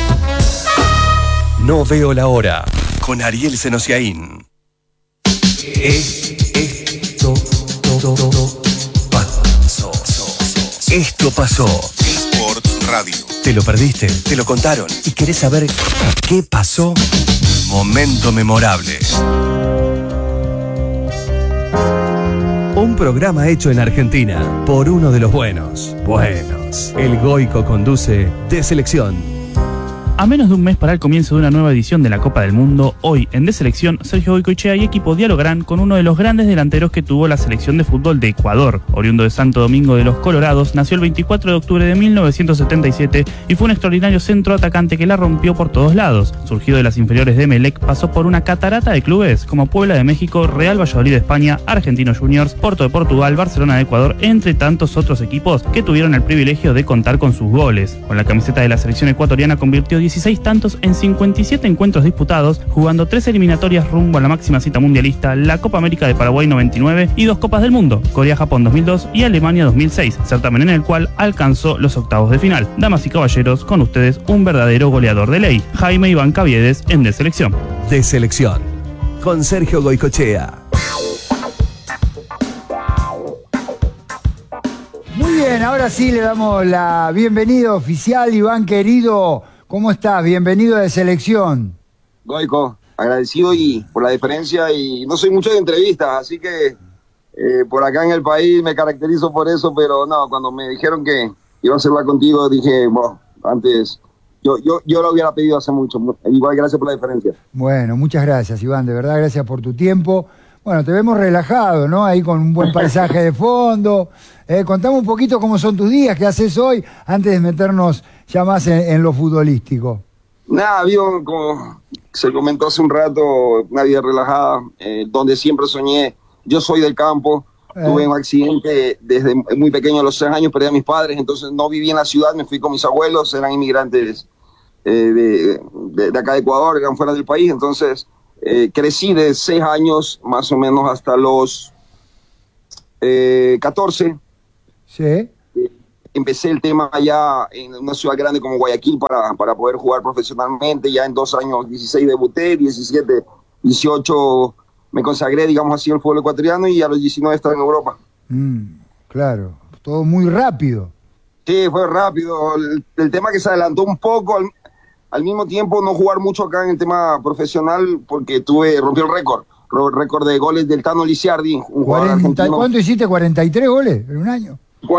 No veo la hora con Ariel Senosiaín. Esto pasó. Sports Radio. ¿Te lo perdiste? ¿Te lo contaron? ¿Y querés saber qué pasó? Momento memorable. Un programa hecho en Argentina por uno de los buenos. El Goico conduce De Selección. A menos de un mes para el comienzo de una nueva edición de la Copa del Mundo, hoy en De Selección, Sergio Goicoechea y equipo dialogarán con uno de los grandes delanteros que tuvo la selección de fútbol de Ecuador. Oriundo de Santo Domingo de los Colorados, nació el 24 de octubre de 1977 y fue un extraordinario centro atacante que la rompió por todos lados. Surgido de las inferiores de Emelec, pasó por una catarata de clubes como Puebla de México, Real Valladolid de España, Argentinos Juniors, Porto de Portugal, Barcelona de Ecuador, entre tantos otros equipos que tuvieron el privilegio de contar con sus goles. Con la camiseta de la selección ecuatoriana convirtió 16 tantos en 57 encuentros disputados, jugando 3 eliminatorias rumbo a la máxima cita mundialista, la Copa América de Paraguay 99 y 2 Copas del Mundo, Corea-Japón 2002 y Alemania 2006, certamen en el cual alcanzó los octavos de final. Damas y caballeros, con ustedes un verdadero goleador de ley, Jaime Iván Caviedes en De Selección. De Selección, con Sergio Goicoechea. Muy bien, ahora sí le damos la bienvenida oficial, Iván querido. ¿Cómo estás? Bienvenido a De Selección. Goico, agradecido y por la diferencia, y no soy mucho de entrevistas, así que por acá en el país me caracterizo por eso, pero no, cuando me dijeron que iba a hacerla contigo, dije, bueno, antes yo lo hubiera pedido hace mucho. Igual, gracias por la diferencia. Bueno, muchas gracias, Iván, de verdad, gracias por tu tiempo. Bueno, te vemos relajado, ¿no? Ahí con un buen paisaje de fondo. Contame un poquito cómo son tus días, qué haces hoy, antes de meternos ya más en lo futbolístico. Nada, vivo, como se comentó hace un rato, una vida relajada, donde siempre soñé. Yo soy del campo, Tuve un accidente desde muy pequeño, a los 6 años, perdí a mis padres, entonces no viví en la ciudad, me fui con mis abuelos, eran inmigrantes de acá de Ecuador, eran fuera del país, entonces crecí de 6 años más o menos hasta los 14. Sí. Empecé el tema allá en una ciudad grande como Guayaquil para poder jugar profesionalmente. Ya en 2 años, 16 debuté, 17, 18 me consagré, digamos así, al fútbol ecuatoriano, y a los 19 estaba en Europa. Claro, todo muy rápido. Sí, fue rápido. El tema que se adelantó un poco, al mismo tiempo no jugar mucho acá en el tema profesional, porque rompí el récord de goles del Tano Lisiardi, un jugador argentino. ¿Cuánto hiciste? ¿43 goles en un año?